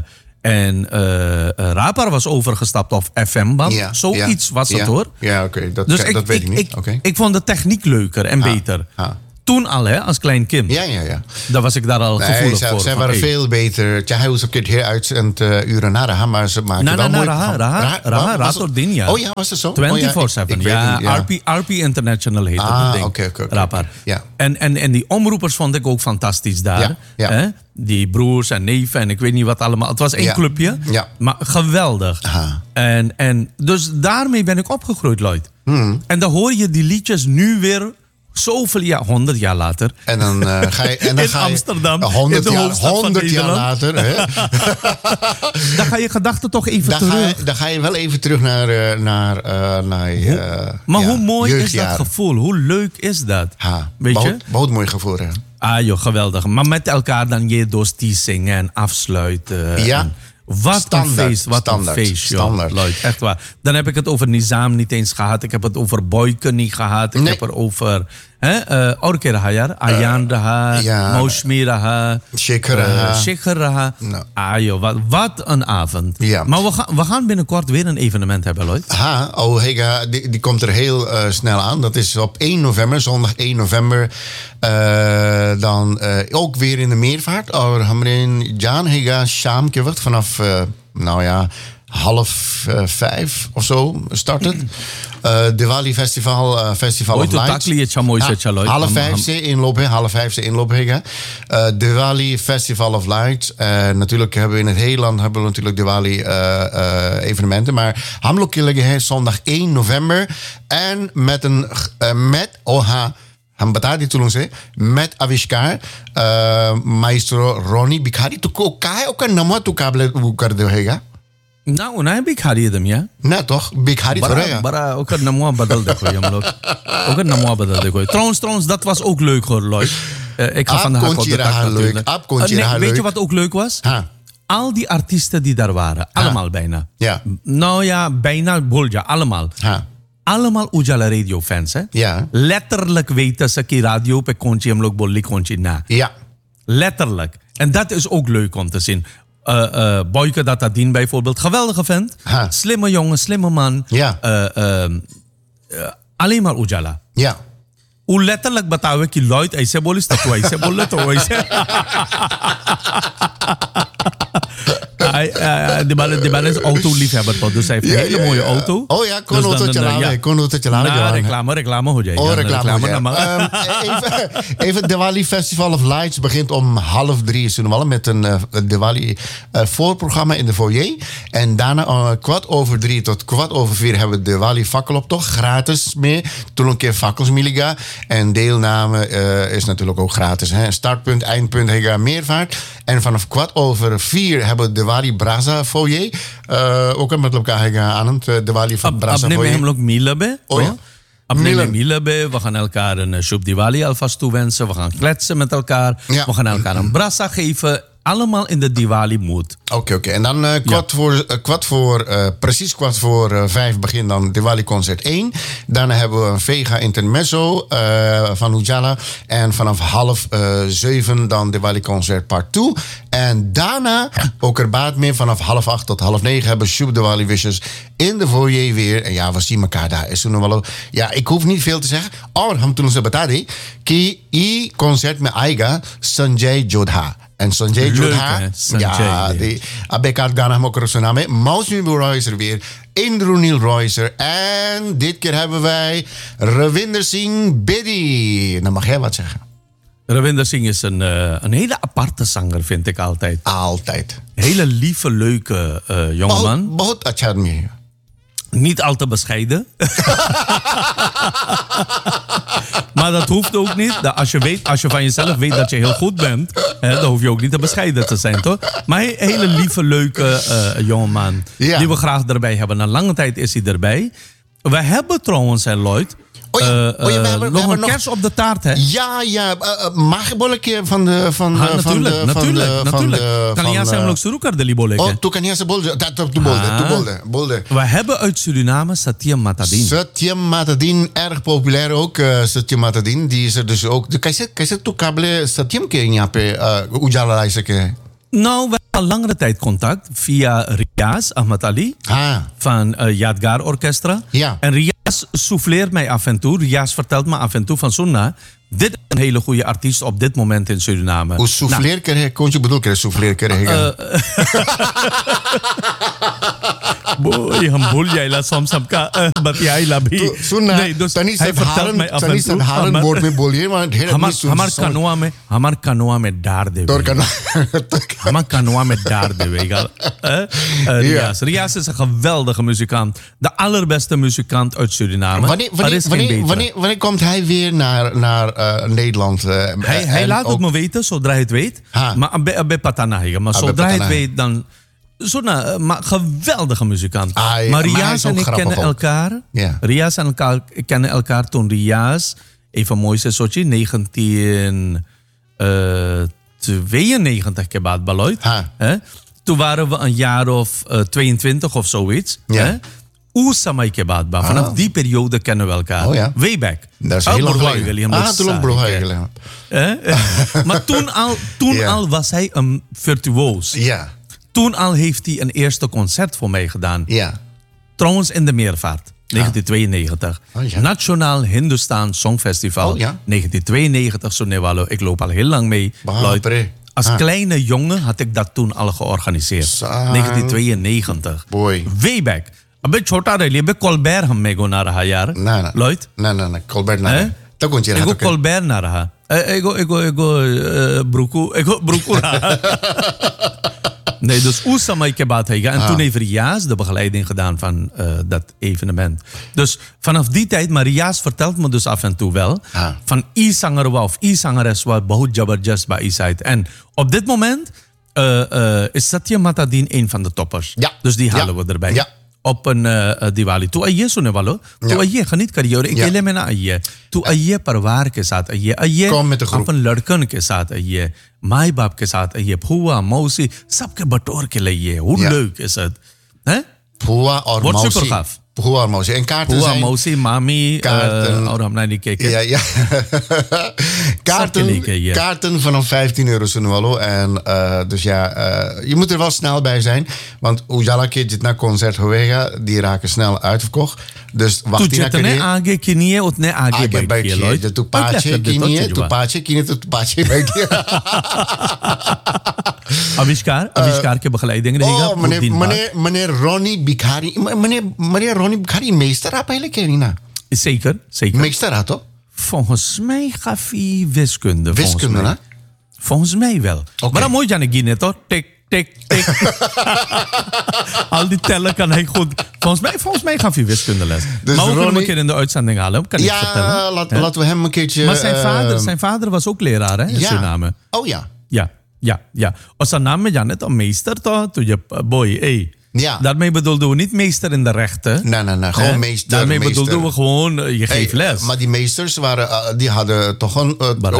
En Rapar was overgestapt op FM-band. Ja, Zoiets was het ja. hoor. Ja, oké. Dat, Dus dat weet ik niet. Oké. ik vond de techniek leuker en beter. Toen al, hè, als klein kind. Ja. Daar was ik daar al gevoelig voor. Zij waren veel beter. Ja, hij was ook een keer uitzend uren na Raha, maar ze maakten wel mooi. Raha, Ratordin, ja. Oh ja, was het zo? 24/7. Ja, RP International heet dat ding. Oké. Rapar. Ja. En die omroepers vond ik ook fantastisch daar. Ja. Hè? Die broers en neven en ik weet niet wat allemaal. Het was één clubje, maar geweldig. En dus daarmee ben ik opgegroeid, Lloyd. En dan hoor je die liedjes nu weer zoveel jaar, 100 jaar later. En dan ga je... En dan in ga je, Amsterdam, 100 in de hoofdstad van 100 jaar Nederland. later. Hè? Dan ga je gedachten toch even terug. Dan ga je wel even terug naar Maar hoe mooi jeugdjaren. is dat gevoel? Hoe leuk is dat? Weet je? बहुत mooi gevoel, hè? Ah joh, geweldig. Maar met elkaar dan je doosties zingen en afsluiten. Ja. En wat Standaard, een feest, wat standaard, een feest, joh. standaard. Lloyd, echt waar. Dan heb ik het over Nizam niet eens gehad. Ik heb het over Boyke niet gehad. Ik heb er over... Orke raha yaar. Ayan raha. Moushmi raha. Shekhar raha. Ah joh, wat een avond. Ja. Maar we gaan binnenkort weer een evenement hebben, Lloyd. Hega, die komt er heel snel aan. Dat is op 1 november, zondag 1 november. Dan ook weer in de meervaart. Hamrin Jan Hega Sham Kivat vanaf 4:30 of zo start het. Diwali Festival of Lights. 4:30 inloop hega. Diwali Festival of Lights. Natuurlijk hebben we in het hele land natuurlijk Diwali evenementen. Maar Hamlok zondag 1 november. En met हम बता दी तुलों से met आविष्कार माइस्ट्रो रोनी भिखारी तो का है ओका नमा तो काबले वो कर दे होगा ना उन्हें भिखारी दम या ना तो भिखारी तो रहेगा बड़ा ओका नमवा बदल देखो हम लोग ओका नमवा बदल देखो trouwens dat was ook leuk hoor Lloyd ik ga van de hak op de tak natuurlijk weet je wat ook leuk was al die artiesten die daar waren allemaal bijna nou ja bijna bolja allemaal allemaal Ujala Radio fans, hè? Ja. Letterlijk weten ze die radio pe konchi hem lok bolli konchi na. Ja. Letterlijk. En dat is ook leuk om te zien. Boyke Datadien bijvoorbeeld, geweldige vent. Slimme jongen, slimme man. Ja. Alleen maar Ujala. Ja. Hoe letterlijk betawe ki Lloyd aise bolis tatu aise bolle to aise. Die man is autoliefhebber, dus hij heeft een hele mooie auto. Oh ja, kon auto chalawe. Reclame ho jaye. Even Diwali Festival of Lights begint om 2:30 met een Diwali voorprogramma in de foyer. En daarna 3:15 tot 4:15 hebben we Diwali fakkeloptocht gratis mee. Toen een keer fakkels miliga. En deelname is natuurlijk ook gratis. Hè. Startpunt, eindpunt, hega meervaart. En vanaf 4:15 hebben we Diwali Braza foyer. Ook met elkaar aan het Diwali van Braza foyer. Hem ook milabe. Oh ja. Milabe. We gaan elkaar een Shub Diwali alvast toewensen. We gaan kletsen met elkaar. Ja. We gaan elkaar een brasa geven. Allemaal in de Diwali mood. Oké. En dan precies 4:15 begint dan Diwali concert 1. Daarna hebben we een Vega Intermezzo van Ujala. En vanaf 6:30 dan Diwali concert part 2. En daarna, ook er baat meer, vanaf 7:30 tot 8:30 hebben we Shub Diwali Wishes in de foyer weer. En ja, we zien elkaar daar. Is toen wel. Ja, ik hoef niet veel te zeggen. Or, ham toen ze betade. Ki i concert met Aiga Sanjay Jodha. En Sanjay Jodha, die Abekar Ghana Mokrosoname, Mausmi Roycer weer, Indrunil Roycer. En dit keer hebben wij Ravinder Singh Bedi. Dan mag jij wat zeggen. Ravinder Singh is een hele aparte zanger, vind ik altijd. Altijd. Hele lieve, leuke jongeman. Bahut acha admi. Niet al te bescheiden. Maar dat hoeft ook niet. Als je van jezelf weet dat je heel goed bent, dan hoef je ook niet te bescheiden te zijn, toch? Maar een hele lieve, leuke jongeman. Ja. Die we graag erbij hebben. Na lange tijd is hij erbij. We hebben trouwens, Lloyd, we hebben een kers op de taart, hè? Ja. Mag je bolletje van de... Natuurlijk. Kan jij zijn ook zoeken, de liboleke? Oh, toen kan jij zijn bolde. We hebben uit Suriname Satyam Matadin. Satyam Matadin, erg populair ook. Satyam Matadin, die is er dus ook. Kan je toen kabelen Satyam ke यहाँ पे Ujala लाई सके? Nou, we al langere tijd contact via Riaz Ahmad Ali van Yadgar Orchestra. Ja. En Riaz souffleert mij af en toe. Riaz vertelt me af en toe van Sunna, dit is een hele goede artiest op dit moment in Suriname. Hoe souffleer krijg kon je bedoel krijg souffleer krijg Boy, hambul jij la soms sabka batiai labi. Nee, dus hij vertelt mij af en toe. Haren woord met bolje, maar hamar kanoa met daar de. Hamar kanoa met daar de. Riaz is een geweldige muzikant. De allerbeste muzikant uit Suriname. Wanneer komt hij weer naar Nederland? Hij laat het me weten, zodra hij het weet. Maar bij Patanahiga. Maar zodra hij het weet, dan... maar geweldige muzikant. Maar Riaz en ik kennen elkaar. Yeah. Riaz en elkaar kennen elkaar toen Riaz, even mooi is Sochi, 1992 kebaat baloid. Toen waren we een jaar of 22 of zoiets. Yeah. Oesamai kebaat. Vanaf die periode kennen we elkaar. Oh, ja. Way back. Dat is heel lang. Maar toen al was hij een virtuoos. Ja. Toen al heeft hij een eerste concert voor mij gedaan. Ja. Trouwens in de Meervaart, 1992. Nationaal Hindustan Songfestival, 1992, Sonewalo. Ik loop al heel lang mee. Als kleine jongen had ik dat toen al georganiseerd. 1992. Boy. Way back. अबे छोटा रह लिया, अबे कोलबेर हम में को ना रहा यार. लॉयड? ना कोलबेर ना. तो कौन सी रहा? एगो कोलबेर ना रहा. एगो ब्रुकू रहा. Nee, dus Oesamai kebaat hij. En toen heeft Riaz de begeleiding gedaan van dat evenement. Dus vanaf die tijd, maar Riaz vertelt me dus af en toe wel. Van I-zanger of I-zangeres wat bahut jabardast bij I-side. En op dit moment is Satya Matadin een van de toppers. Ja. Dus die halen we erbij. Ja. Op een Diwali. तो आइए सुने वालो तो आइए खनीत करिए और अकेले में ना आइए तो आइए परिवार के साथ आइए अपन लड़कन के साथ आइए माई बाप के साथ आइए फुआ मौसी सबके बटोर के लाइए उल्लू के साथ हैं फुआ और मौसी फुआ और मौसी en kaarten फुआ zijn मौसी मामी और हमने niet gekeken ja kaarten vanaf €15 Sunwallo en dus je moet er wel snel bij zijn want ujala ke jitna concert hoega die raken snel uitverkocht dus wacht je जितने आगे किनिए उतने आगे बैठिए लोग तो पाछे किनिए तो पाछे बैठिए आविष्कार के begeleiding रहेगा meneer Ronnie Bikhari meester आप पहले क्या नहीं ना zeker meester had toch volgens mij gaf hij wiskunde hè volgens mij wel maar dan moet je aan de toch tik al die tellen kan hij goed volgens mij gaf hij wiskundeles dus maar we kunnen hem een keer in de uitzending halen kan ik vertellen laten we hem een keertje maar zijn vader was ook leraar hè in Suriname oh ja और zijn naam met Janet een meester toch toen je boy daarmee bedoelden we niet meester in de rechten. Nee, gewoon meester. Daarmee bedoelden we gewoon, je geeft les. Maar die meesters die hadden toch een...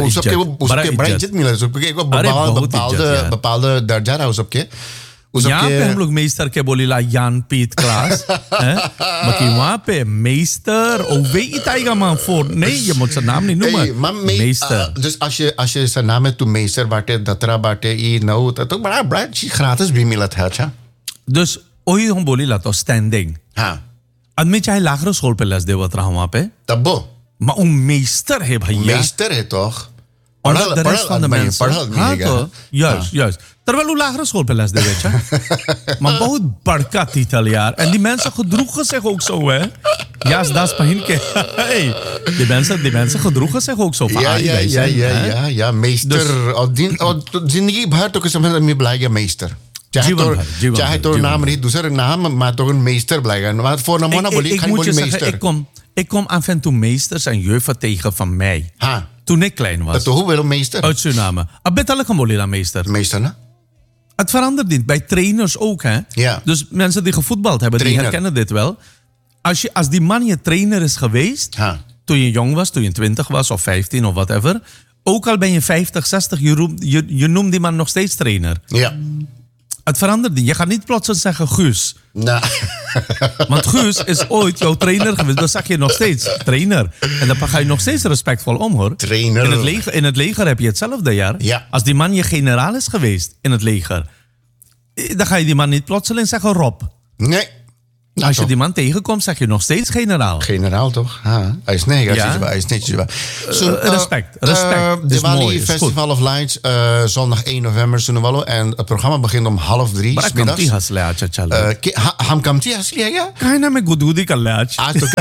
bepaalde darjara यहाँ पे हम लोग मेस्टर के बोलीला ज्ञानपीठ क्लास बाकी वहाँ पे मेस्टर और वे इताईगा मान फोर नहीं ये मुझसे नाम नहीं नूमा meester dus als je zijn naam hebt toen meester बाटे दतरा बाटे ई नौ तो बड़ा gratis भी मिला था अच्छा dus वही हम बोली लाता स्टैंडिंग आदमी चाहे लाखों स्कूल पे लेस देवत रहा वहाँ पे तब maar een meester है भैया meester है toch de rest van de mensen juist terwijl hoe lagere school les de weet je maar बहुत बड़का titel jaar en die mensen gedroegen zich ook zo hè ja dat is पहन के die mensen gedroegen zich ook zo ja meester जिंदगी भर तो किसी में blijven meester चाहे तो नाम नहीं दूसरा नाम maar toch een meester blijven maar voor een man ik moet je zeggen ik kom af en toe meesters en juffen tegen van mij toen ik klein was. Dat hoe wel een meester? Uit Suriname. Abetale kan bolila meester. Meester, hè? Het verandert niet. Bij trainers ook, hè? Ja. Dus mensen die gevoetbald hebben, die herkennen dit wel. Als die man je trainer is geweest, toen je jong was, toen je 20 was of 15 of whatever, ook al ben je 50, 60, je noemt die man nog steeds trainer. Ja. Het verandert niet. Je gaat niet plotseling zeggen Guus. Nou. Want Guus is ooit jouw trainer geweest. Dan zeg je nog steeds trainer. En dan ga je nog steeds respectvol om, hoor. Trainer. In het leger heb je hetzelfde jaar. Ja. Als die man je generaal is geweest in het leger. Dan ga je die man niet plotseling zeggen Rob. Nee. Nou, Als je toch. die man tegenkomt, zeg je nog steeds generaal. Generaal toch? Ha. Hij is netjes. Ja. Hij is netjes. Respect. Respect. Is Diwali mooi, is Festival of Lights, zondag 1 november, Sunawalo. En het programma begint om 2:30 Maar 's middags. die hasle acha chalo. Ham kamti hasli ya? Kaya na me goedgoedi kan leach.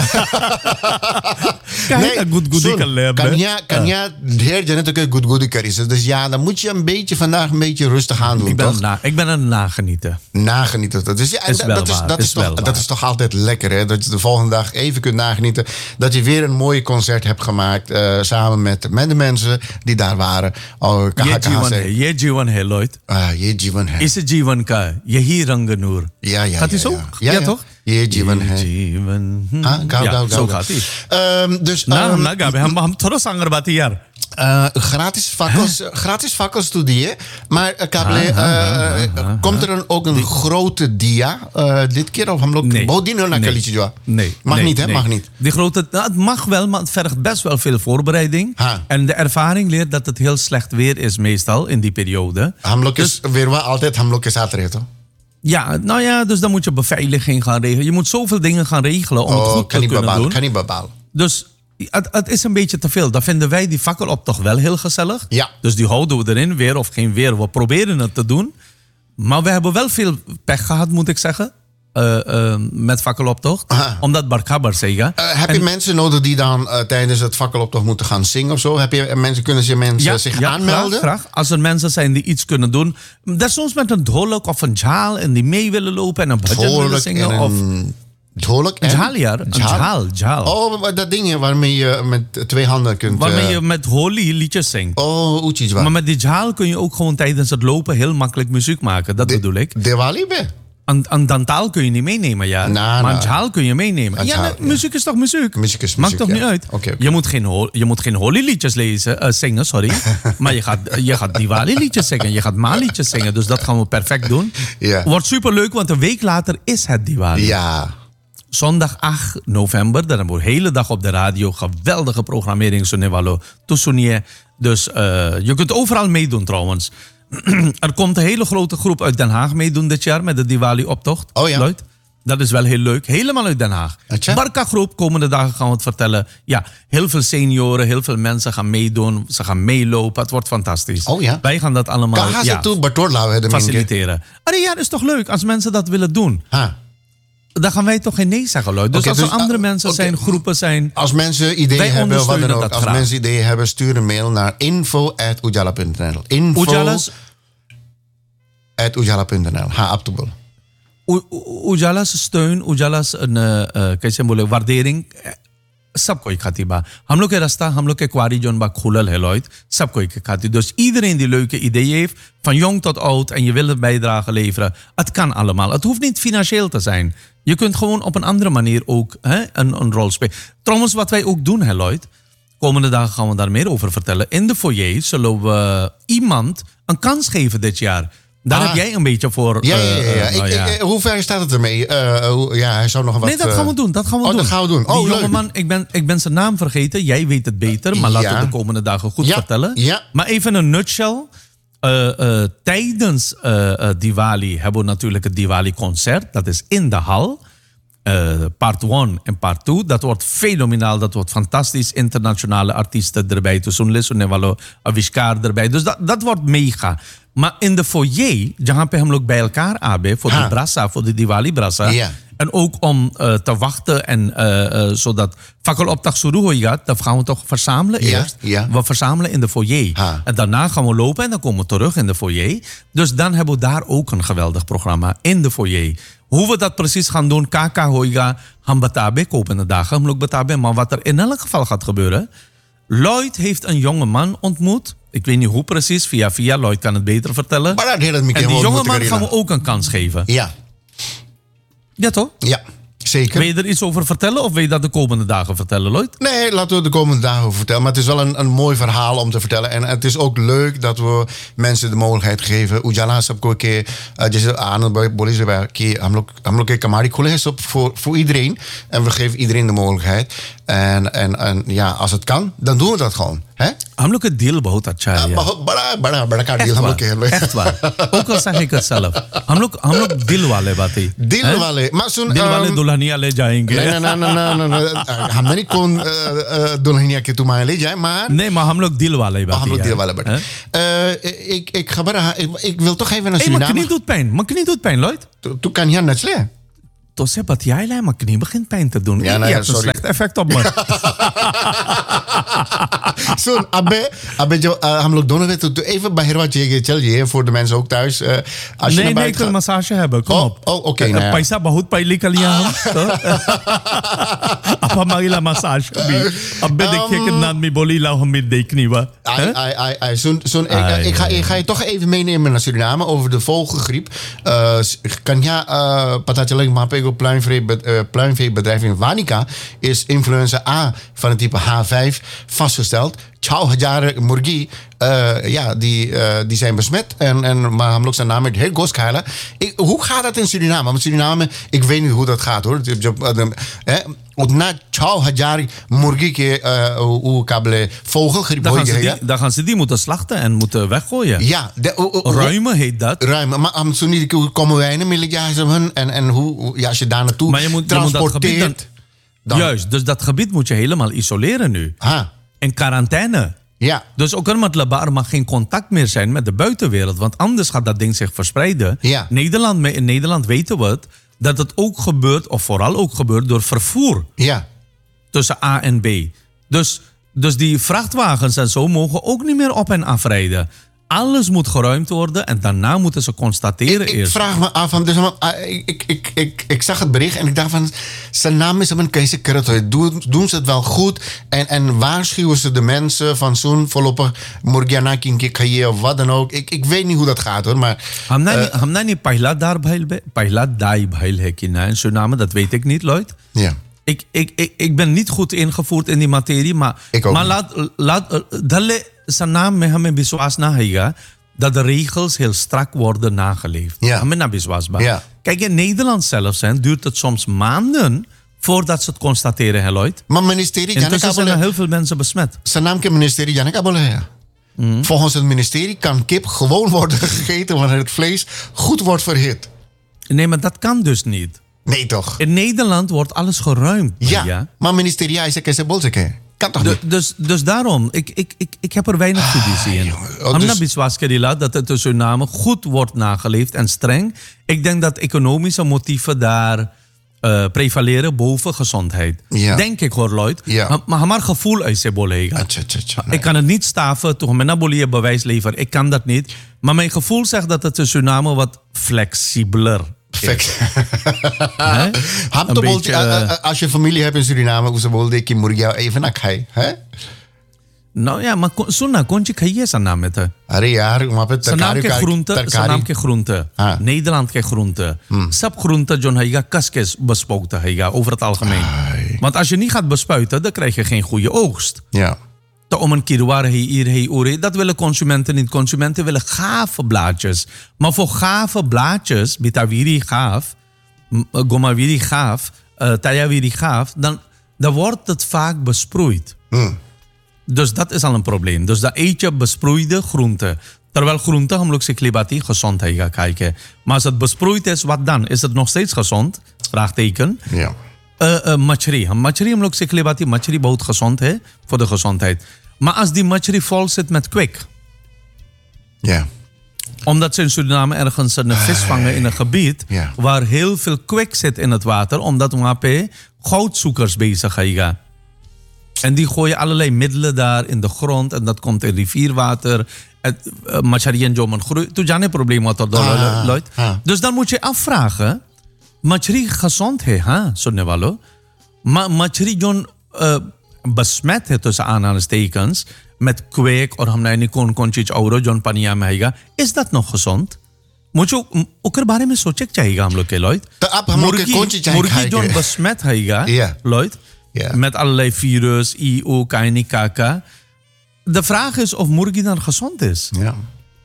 Kaya na goedgoedi kan leach. Kan je heer je net ook goed goede karis. Dus ja, dan moet je een beetje vandaag een beetje rustig aan doen, toch? Ik ben aan het nagenieten. Nagenieten. Dat is, ja, Is wel waar, dat is is wel toch, waar. dat is toch altijd lekker, hè? Dat je de volgende dag even kunt nagenieten. Dat je weer een mooie concert hebt gemaakt. Samen met de mensen die daar waren. Oh, Je Jiwan he, Lloyd. Je Jiwan hai. Is het Jiwan ka? Je hier Ranganur. Ja. Gaat hij zo? Ja, toch? Je Jiwan hai. Jiwan. Gauw. Zo gaat hij. Dus Ham thoda sanger bati yaar. gratis fakkels studie. Maar komt er ook een grote dia dit keer? Of Nee. Nee. Mag Nee, niet, hè? nee. Mag niet. Die grote, het mag wel, maar het vergt best wel veel voorbereiding. Ha. En de ervaring leert dat het heel slecht weer is meestal in die periode. Hamlok is weer wel altijd hamlok is atrecht, toch? Ja, nou ja, dus dan moet je beveiliging gaan regelen. Je moet zoveel dingen gaan regelen om het goed te kunnen doen. Kan niet bepalen. Dus het is een beetje te veel. Dan vinden wij die fakkeloptocht wel heel gezellig. Ja. Dus die houden we erin, weer of geen weer. We proberen het te doen. Maar we hebben wel veel pech gehad, moet ik zeggen. Met fakkeloptocht. Aha. Omdat Barkabar zeggen. Heb je mensen nodig die dan tijdens het fakkeloptocht moeten gaan zingen of zo? Kunnen mensen zich aanmelden? Graag. Als er mensen zijn die iets kunnen doen. Dat soms met een dholok of een jhaal en die mee willen lopen en een bhajan willen zingen. Of dholok en een jhaal. Oh, maar dat ding waarmee je met 2 handen kunt... Waarmee je met holy liedjes zingt. Oh, oetjes. Maar met die jhaal kun je ook gewoon tijdens het lopen heel makkelijk muziek maken. Dat bedoel ik. Diwali be? Een dantaal kun je niet meenemen, ja. Maar een jhaal kun je meenemen. Muziek is toch muziek? Muziek is Maakt muziek, toch niet uit? Okay. Je moet geen holy liedjes zingen, sorry. Maar je gaat Diwali liedjes zingen. Je gaat Ma-liedjes zingen. Dus dat gaan we perfect doen. Ja. Wordt superleuk, want een week later is het Diwali. Ja. Zondag 8 november, dan hebben we de hele dag op de radio. Geweldige programmering, Sonewalo, Toesonie. Dus je kunt overal meedoen trouwens. Er komt een hele grote groep uit Den Haag meedoen dit jaar met de Diwali-optocht. Oh ja. Lloyd. Dat is wel heel leuk. Helemaal uit Den Haag. Barca-groep, komende dagen gaan we het vertellen. Ja, heel veel senioren, heel veel mensen gaan meedoen. Ze gaan meelopen. Het wordt fantastisch. Oh ja. Wij gaan dat allemaal faciliteren. Ja, dat is toch leuk als mensen dat willen doen. Dan gaan wij toch geen nee zeggen, Lloyd. Dus als er andere mensen zijn, groepen zijn... Als mensen ideeën hebben, wat dan ook. Als mensen ideeën hebben, stuur een mail naar info@ujala.nl. info@ujala.nl. Aptubel. Ujala's steun, Ujala's waardering... सब कोई खाती बा हम लोग के रास्ता हम लोग के क्वारी जोन बा खुलल है Lloyd सब कोई के खाती dus iedereen die leuke ideeën heeft van jong tot oud en je wil een bijdrage leveren het kan allemaal het hoeft niet financieel te zijn je kunt gewoon op een andere manier ook een rol spelen trouwens wat wij ook doen Lloyd komende dagen gaan we daar meer over vertellen in de foyer zullen we iemand een kans geven dit jaar. Daar heb jij een beetje voor... Hoe ver staat het ermee? Hij zou nog wat... Nee, dat gaan we doen. Dat gaan we doen. Oh, die jongeman, ik ben zijn naam vergeten. Jij weet het beter, maar laten we de komende dagen goed vertellen. Ja. Maar even een nutshell. Tijdens Diwali hebben we natuurlijk het Diwali-concert. Dat is in de hal. Part 1 en part 2. Dat wordt fenomenaal. Dat wordt fantastisch. Internationale artiesten erbij. Tussen Sonewalo, Avishkar erbij. Dus dat wordt mega. Maar in de foyer, jhaan pe hum log bij elkaar abe voor die brasa, voor de Diwali brasa. Ja. En ook om te wachten en zodat fakkeloptocht suru hoiga, dan gaan we toch verzamelen eerst. Ja. We verzamelen in de foyer. En daarna gaan we lopen en dan komen we terug in de foyer. Dus dan hebben we daar ook een geweldig programma in de foyer. Hoe we dat precies gaan doen, kaka hoiga, ham batabe, komende dagen, ham log batabe. Maar wat er in elk geval gaat gebeuren, Lloyd heeft een jonge man ontmoet. Ik weet niet hoe precies, via Lloyd kan het beter vertellen. Maar en die jonge man gaan we ook een kans geven. Ja. Ja, toch? Ja, zeker. Wil je er iets over vertellen of wil je dat de komende dagen vertellen, Lloyd? Nee, laten we de komende dagen over vertellen. Maar het is wel een mooi verhaal om te vertellen. En het is ook leuk dat we mensen de mogelijkheid geven. Ujala sabko ke jesse aanand bolis ke हम लोग के कमाड़ी खुले है सब voor iedereen. En we geven iedereen de mogelijkheid. En ja, als het kan, dan doen we dat gewoon. है हम लोग का दिल बहुत अच्छा है यार। बहुत बड़ा का दिल हम लोग के हैं echt waar. Ook al zeg ik het zelf. हम लोग दिल वाले बातें। दिल वाले मासून दिल वाले दुल्हनिया ले जाएंगे। नहीं हमने नहीं कौन दुल्हनिया के तुम ले जाए maar nee maar हम लोग दिल वाले बातें। हम लोग दिल वाले बातें। ik खबर ik wil toch even naar Suriname. Mijn knie doet pijn, Lloyd. Tu kan hier natsle. Toen zei wat jij zei, mijn knie begint pijn te doen. Ja, je hebt een slecht effect op me. Zo'n abbe jo हम लोग दोनों में तो even बाहर चलिए voor de mensen ook thuis. Als nee, ik wil een massage hebben. Kom op. Okay पैसा बहुत पहले कर लिया हम। अब हमारी ला massage भी। अब्बे देखिए कि नादमी बोली लाओ हम भी देखनी बा। Zo'n ik ga je toch even meenemen naar Suriname over de vogelgriep. Kan ja pata चलेगा वहाँ पे pluimveebedrijf in Wanica is influenza A van het type H5 vastgesteld. 2000 मुर्गी die zijn besmet. Maar हम लोग zijn naam met heel goed schalen. Hoe gaat dat in Suriname? Want Suriname, ik weet niet hoe dat gaat hoor. Na 2000 मुर्गी के kabele vogelgriep. Dan gaan ze die moeten slachten en moeten weggooien. Ja. Ruimen heet dat. Ruimen. Maar zo niet hoe komen wij in de en hoe als je daar naartoe maar je moet transporteert. Juist, dus dat gebied moet je helemaal isoleren nu. In quarantaine. Ja. Dus ook er mag geen contact meer zijn met de buitenwereld. Want anders gaat dat ding zich verspreiden. Ja. In Nederland weten we het. Dat het ook gebeurt, of vooral ook gebeurt, door vervoer. Ja. Tussen A en B. Dus die vrachtwagens en zo mogen ook niet meer op en afrijden. Alles moet geruimd worden en daarna moeten ze constateren eerst. Ik vraag me af, dus, ik zag het bericht en ik dacht van, zijn naam is een kees doen ze het wel goed en waarschuwen ze de mensen van zo'n voorlopig Morgiana Kinke of wat dan ook. Ik weet niet hoe dat gaat hoor, maar... Hamna niet pahla dai bhail hai ki na in Suriname, dat weet ik niet, Lloyd. Ja. Ik ben niet goed ingevoerd in die materie, maar laat zijn naam में हमें विश्वास ना हैगा dat de regels heel strak worden nageleefd. Ja. हमें ना विश्वास बा. Ja. Kijk, in Nederland zelfs duurt het soms maanden voordat ze het constateren, hè, Lloyd. Maar ministerie... Intussen zijn er heel veel mensen besmet. Zijn naam kan ministerie Janne Kabole. Volgens het ministerie kan kip gewoon worden gegeten wanneer het vlees goed wordt verhit. Nee, maar dat kan dus niet. Nee, toch? In Nederland wordt alles geruimd. Ja, maar ministerie is een bolzeke. Kan toch niet? Dus daarom, ik heb er weinig fiducie in. Amna biswas kerila dat het in Suriname goed wordt nageleefd en streng. Ik denk dat economische motieven daar prevaleren boven gezondheid. Ja. Denk ik hoor, Lloyd. Ja. Maar maar gevoel is bolega. Ik kan het niet staven, toch mijn nabolie bewijs leveren. Ik kan dat niet. Maar mijn gevoel zegt dat het in Suriname wat flexibeler perfect. Als je familie hebt in Suriname, hoe ze wilde ik je Murgia even naar kai, hè? Nou ja, maar सुनना कौन सी खाई है सन्नाम में था? अरे यार वहाँ पे सन्नाम के groente, Nederland के groente, सब groente जो हैगा कस के bespoten हैगा over het algemeen. Want als je niet gaat bespuiten, dan krijg je geen goede oogst. Ja. Om een kilowaar hier, ore, dat willen consumenten niet. Consumenten willen gave blaadjes. Maar voor gave blaadjes, bitawiri gaaf, gomawiri gaaf, tayawiri gaaf, dan wordt het vaak besproeid. Dus dat is al een probleem. Dus dan eet je besproeide groenten. Terwijl groenten, हम लोग सिखलिबाती gezondheid gaan kijken. Maar als het besproeid is, wat dan? Is het nog steeds gezond? Vraagteken. Ja. Machri. Machri, हम लोग सिखलिबाती machri बहुत gezond है voor de gezondheid. Maar als die machri vol zit met kwik. Ja. Omdat ze in Suriname ergens een vis vangen in een gebied waar heel veel kwik zit in het water. Omdat we goudzoekers bezig gaan. En die gooien allerlei middelen daar in de grond. En dat komt in rivierwater. Machari en Joman groeit. Toen jane probleem had Lloyd. Dus dan moet je afvragen. Machari gezond है, हाँ सुनने वालों. मछली जो besmet है tussen aanhalingstekens met kwik और हमने नहीं कौन चीज और जो पनिया में आएगा, is dat nog gezond? मुझे ओकर बारे में सोचे चाहिएगा हम लोग के Lloyd. तो आप हम लोग के कौन चीज मुर्गी जो besmet हैगा Lloyd met allerlei virus, IO, kaini, kaka. De vraag is of muर्गी dan gezond is. Ja.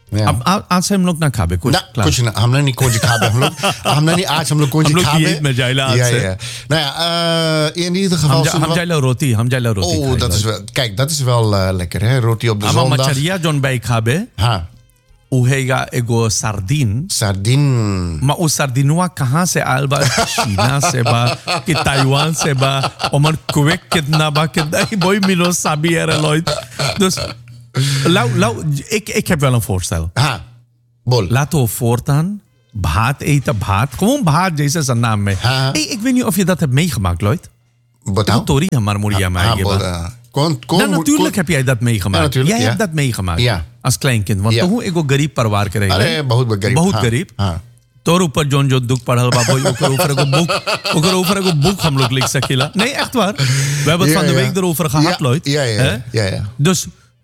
अब आज से हम लोग ना खाबे कुछ कुछ ना हमने नहीं कुछ खाबे हमने नहीं आज हम लोग कुछ खाबे met jaila आज से nou ja in ieder geval हम jaila roti oh dat is wel kijk dat is wel lekker hè roti op de zondag maar macharia John bij खाबे हाँ उहेगा एगो सार्डिन मा उस सार्डिनुआ कहाँ से आयल बा चीना से बा कि ताइवान से बा और कुवेत कितना बा कितना ही boy मिलो Sabi er Lloyd dus lau ik heb wel een voorstel bol laten we voortaan भात eten भात gewoon भात जैसे zijn naam में ik weet niet of je dat hebt meegemaakt Lloyd बताओ Tori हमार मुड़िया में आएगा natuurlijk heb jij dat meegemaakt. Jij hebt dat meegemaakt als kleinkind. Want toen ik ook गरीब परिवार के रहे अरे बहुत गरीब तोर ऊपर जो दुख पढ़ल बा ओकर ऊपर एगो बुक हम लोग लिख सकेला नहीं echt waar we hebben het van de week erover gehad Lloyd ja dus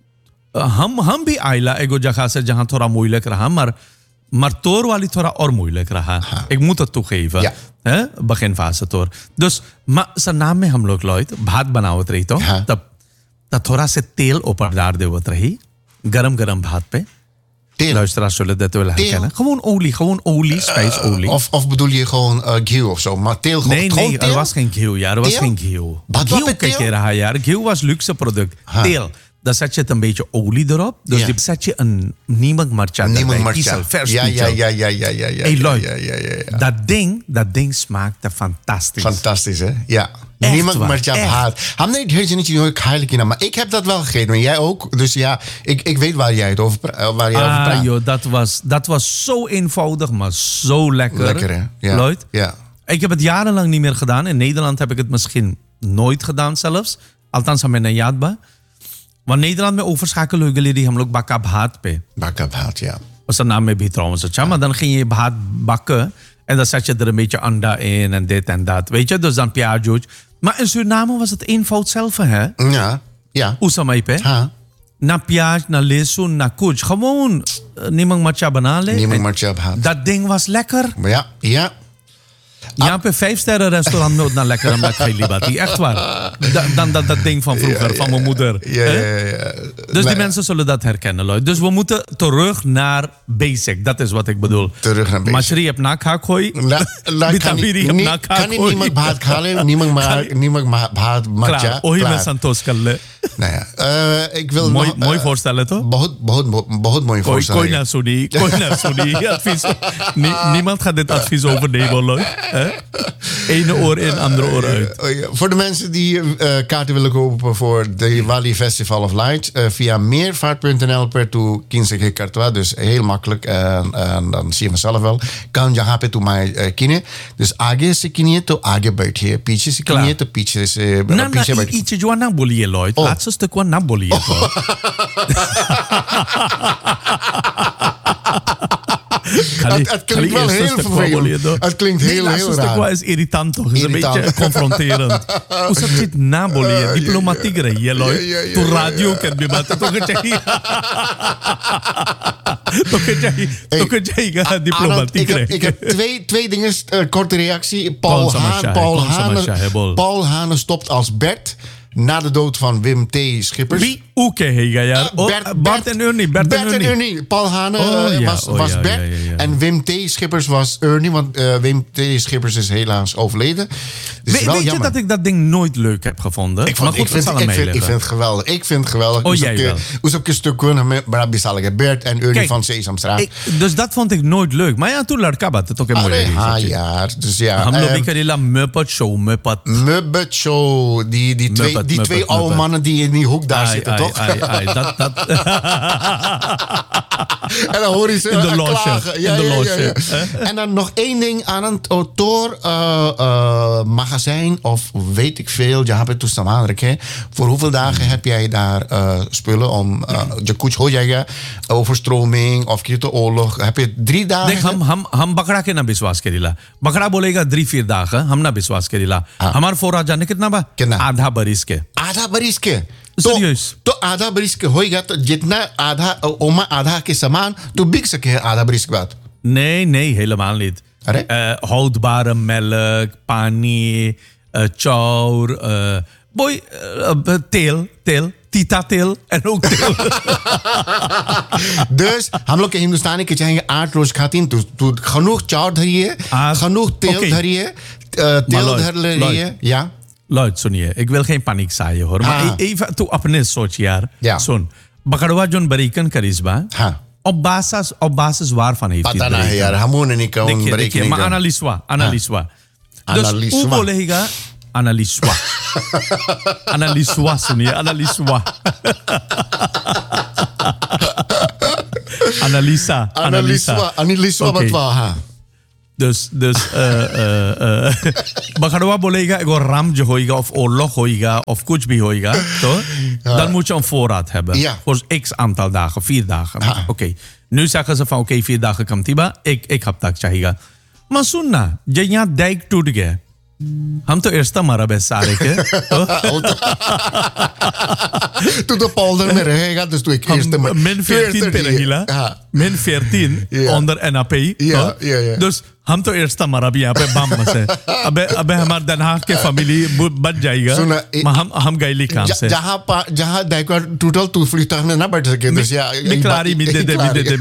हम भी आइला एगो जगह से जहां थोड़ा moeilijk रहा maar तोर वाली थोड़ा और moeilijk रहा ik moet het toegeven beginfase तोर dus maar zijn naam में हम लोग Lloyd भात बनावत रही तो तब थोड़ा से तेल ऊपर डाल देवत रही गरम भात पे luisteraars zullen dat wel herkennen. Gewoon olie, spijsolie. Of bedoel je gewoon ghee of zo? Maar teel gewoon. Nee, er was geen ghee. Ja, er was geen ghee. Ghee kijk je raar, ja. Ghee was luxe product. Teel. Dan zet je een beetje olie erop. Dus die zet je een niemand marcha erbij. Kiesel, vers kiesel. Ja. Hey Lloyd, dat ding smaakte fantastisch. Fantastisch, hè? Ja. Niemand marcha haat. Hamne het niet nooit heilig maar ik heb dat wel gegeten, maar jij ook. Dus ja, ik weet waar jij over praat. Joh, dat was zo eenvoudig, maar zo lekker. Lekker, hè? Ja. Lloyd? Ja. Ik heb het jarenlang niet meer gedaan. In Nederland heb ik het misschien nooit gedaan zelfs. Althans, aan mijn Yadba. Want Nederland में overschakelen jullie हम लोग bakka भात पे. Bakka भात, ja. Was een naam mee bij trouwens. Maar dan ging je भात bakken en dan zet je er een beetje anda in en dit en dat. Weet je, dus dan piajo's. Maar in Suriname was het eenvoud zelf, hè? Ja. Usamay pe. Na piaj, na lesun, na kuch. Gewoon nimang matcha banale. Nimang matcha भात. Dat ding was lekker. Ja. Ja, per 5-sterren restaurant nooit naar lekker omdat ik bati. Echt waar. Dan dat ding van vroeger, van mijn moeder. Ja. Dus die mensen zullen dat herkennen, Lloyd. Dus we moeten terug naar basic. Dat is wat ik bedoel. Terug naar basic. Machri heb nakhaakhooi. Bitamiri heb nakhaakhooi. Kan niemand भात खा ले, niemand भात matcha. Klaar, ohi में संतोष कर ले. Nou ja, ik wil mooi voorstellen, toch? बहुत mooi voorstellen. Kooi na suni. Advies. Niemand gaat dit advies overnemen, Lloyd. Ene oor in, andere oor uit. Voor de mensen die kaarten willen kopen voor de Wali Festival of Light, via meervaart.nl per tu 15 cartois. Dus heel makkelijk. En dan zie je vanzelf wel. Kan यहाँ पे तुम्हारे किने. Dus आगे से किनिए तो आगे बैठिए. पीछे से किनिए तो पीछे बैठिए. iets जो ना बोलिए, Lloyd. Laatste stuk wat ना बोलिए तो. Het klinkt wel heel vervelend. Het klinkt heel raar. Het stuk is irritant toch? Het is een beetje confronterend. Hoe zat dit nabolie? Diplomatiek rij, Lloyd. To radio kan je maar toch een diplomatiek rij. Ik heb twee dingen, korte reactie. Paul Hane stopt als Bert na de dood van Wim T. Schippers. Wie? Oké, ja. Bart en Ernie. Bert en Ernie. Paul Hane was Bert. En Wim T. Schippers was Ernie. Want Wim T. Schippers is helaas overleden. Dus weet je dat ik dat ding nooit leuk heb gevonden? Ik vind het geweldig. Ik vind het geweldig. Jij wel. Hoe zou ik een stuk kunnen met Bert en Ernie van Sesamstraat. Dus dat vond ik nooit leuk. Maar ja, toen laat Kabat het ook een mooie ja. Dus ja. Hamlo Muppet Show. Die twee oude mannen die in die hoek daar zitten, toch? En dan hoor je ze in de loge. klagen. Ja. En dan nog één ding aan het Tor magazijn of weet ik veel. Je hebt het toestaan. Voor hoeveel dagen heb jij daar spullen om je koets hoor jij overstroming of de oorlog? Heb je 3 dagen? हम बकरा के ना विश्वास करेला बकरा बोलेगा 3-4 दाग हम ना विश्वास करेला हमार फोरा जाने कितना बा आधा बरिस के तो आधा बरिस के होएगा तो जितना आधा के समान तो बिक सके आधा बरिस के बाद nee helemaal niet houdbare melk pani chour Boy, tel, tita tel en ook tel. Dus हम लोग के हिंदुस्तानी के चाहेंगे 8 रोज खातीन तू genoeg चाव धरिए, genoeg तेल धरिए, तेल धर ले रही है, ja. Luid, सुनिए, ik wil geen paniek zaaien hoor, maar even तू अपने सोच यार. Ja. सुन, बकड़वा जोन बरीकन करिश्बा. हाँ. Op basis waarvan heeft hij पता ना है यार, हमों ने नहीं कहूँ देखिए, maar analiswa. Dus hoe bolehiga analiswa सुनिए, analiswa. Analisa बतवा, हाँ. Dus बकड़वा बोलेगा एगो राम जो होएगा of oorlog होएगा of कुछ भी होएगा तो dan moet je een voorraad hebben voor x aantal dagen, 4 dagen. Oké. Nu zeggen ze van oké, 4 dagen kamtiba, ik heb dat चाहिएगा. Maar सुनना, जब यहाँ dijk टूट गया, हम तो eerst हमारा बेस्ट सारे के तू तो पोल्डर में रहेगा तो तू एक eerste min 14 पे रहीला, min 14 onder NAP. Dus हम तो eerst हमारा भी यहाँ पे बम से अबे हमारे Den Haag के फैमिली बच जाएगा, हम गए काम से जहाँ दijk टूटल तू vliegtuig में ना बैठ सके, dus ja, निकलारी में दे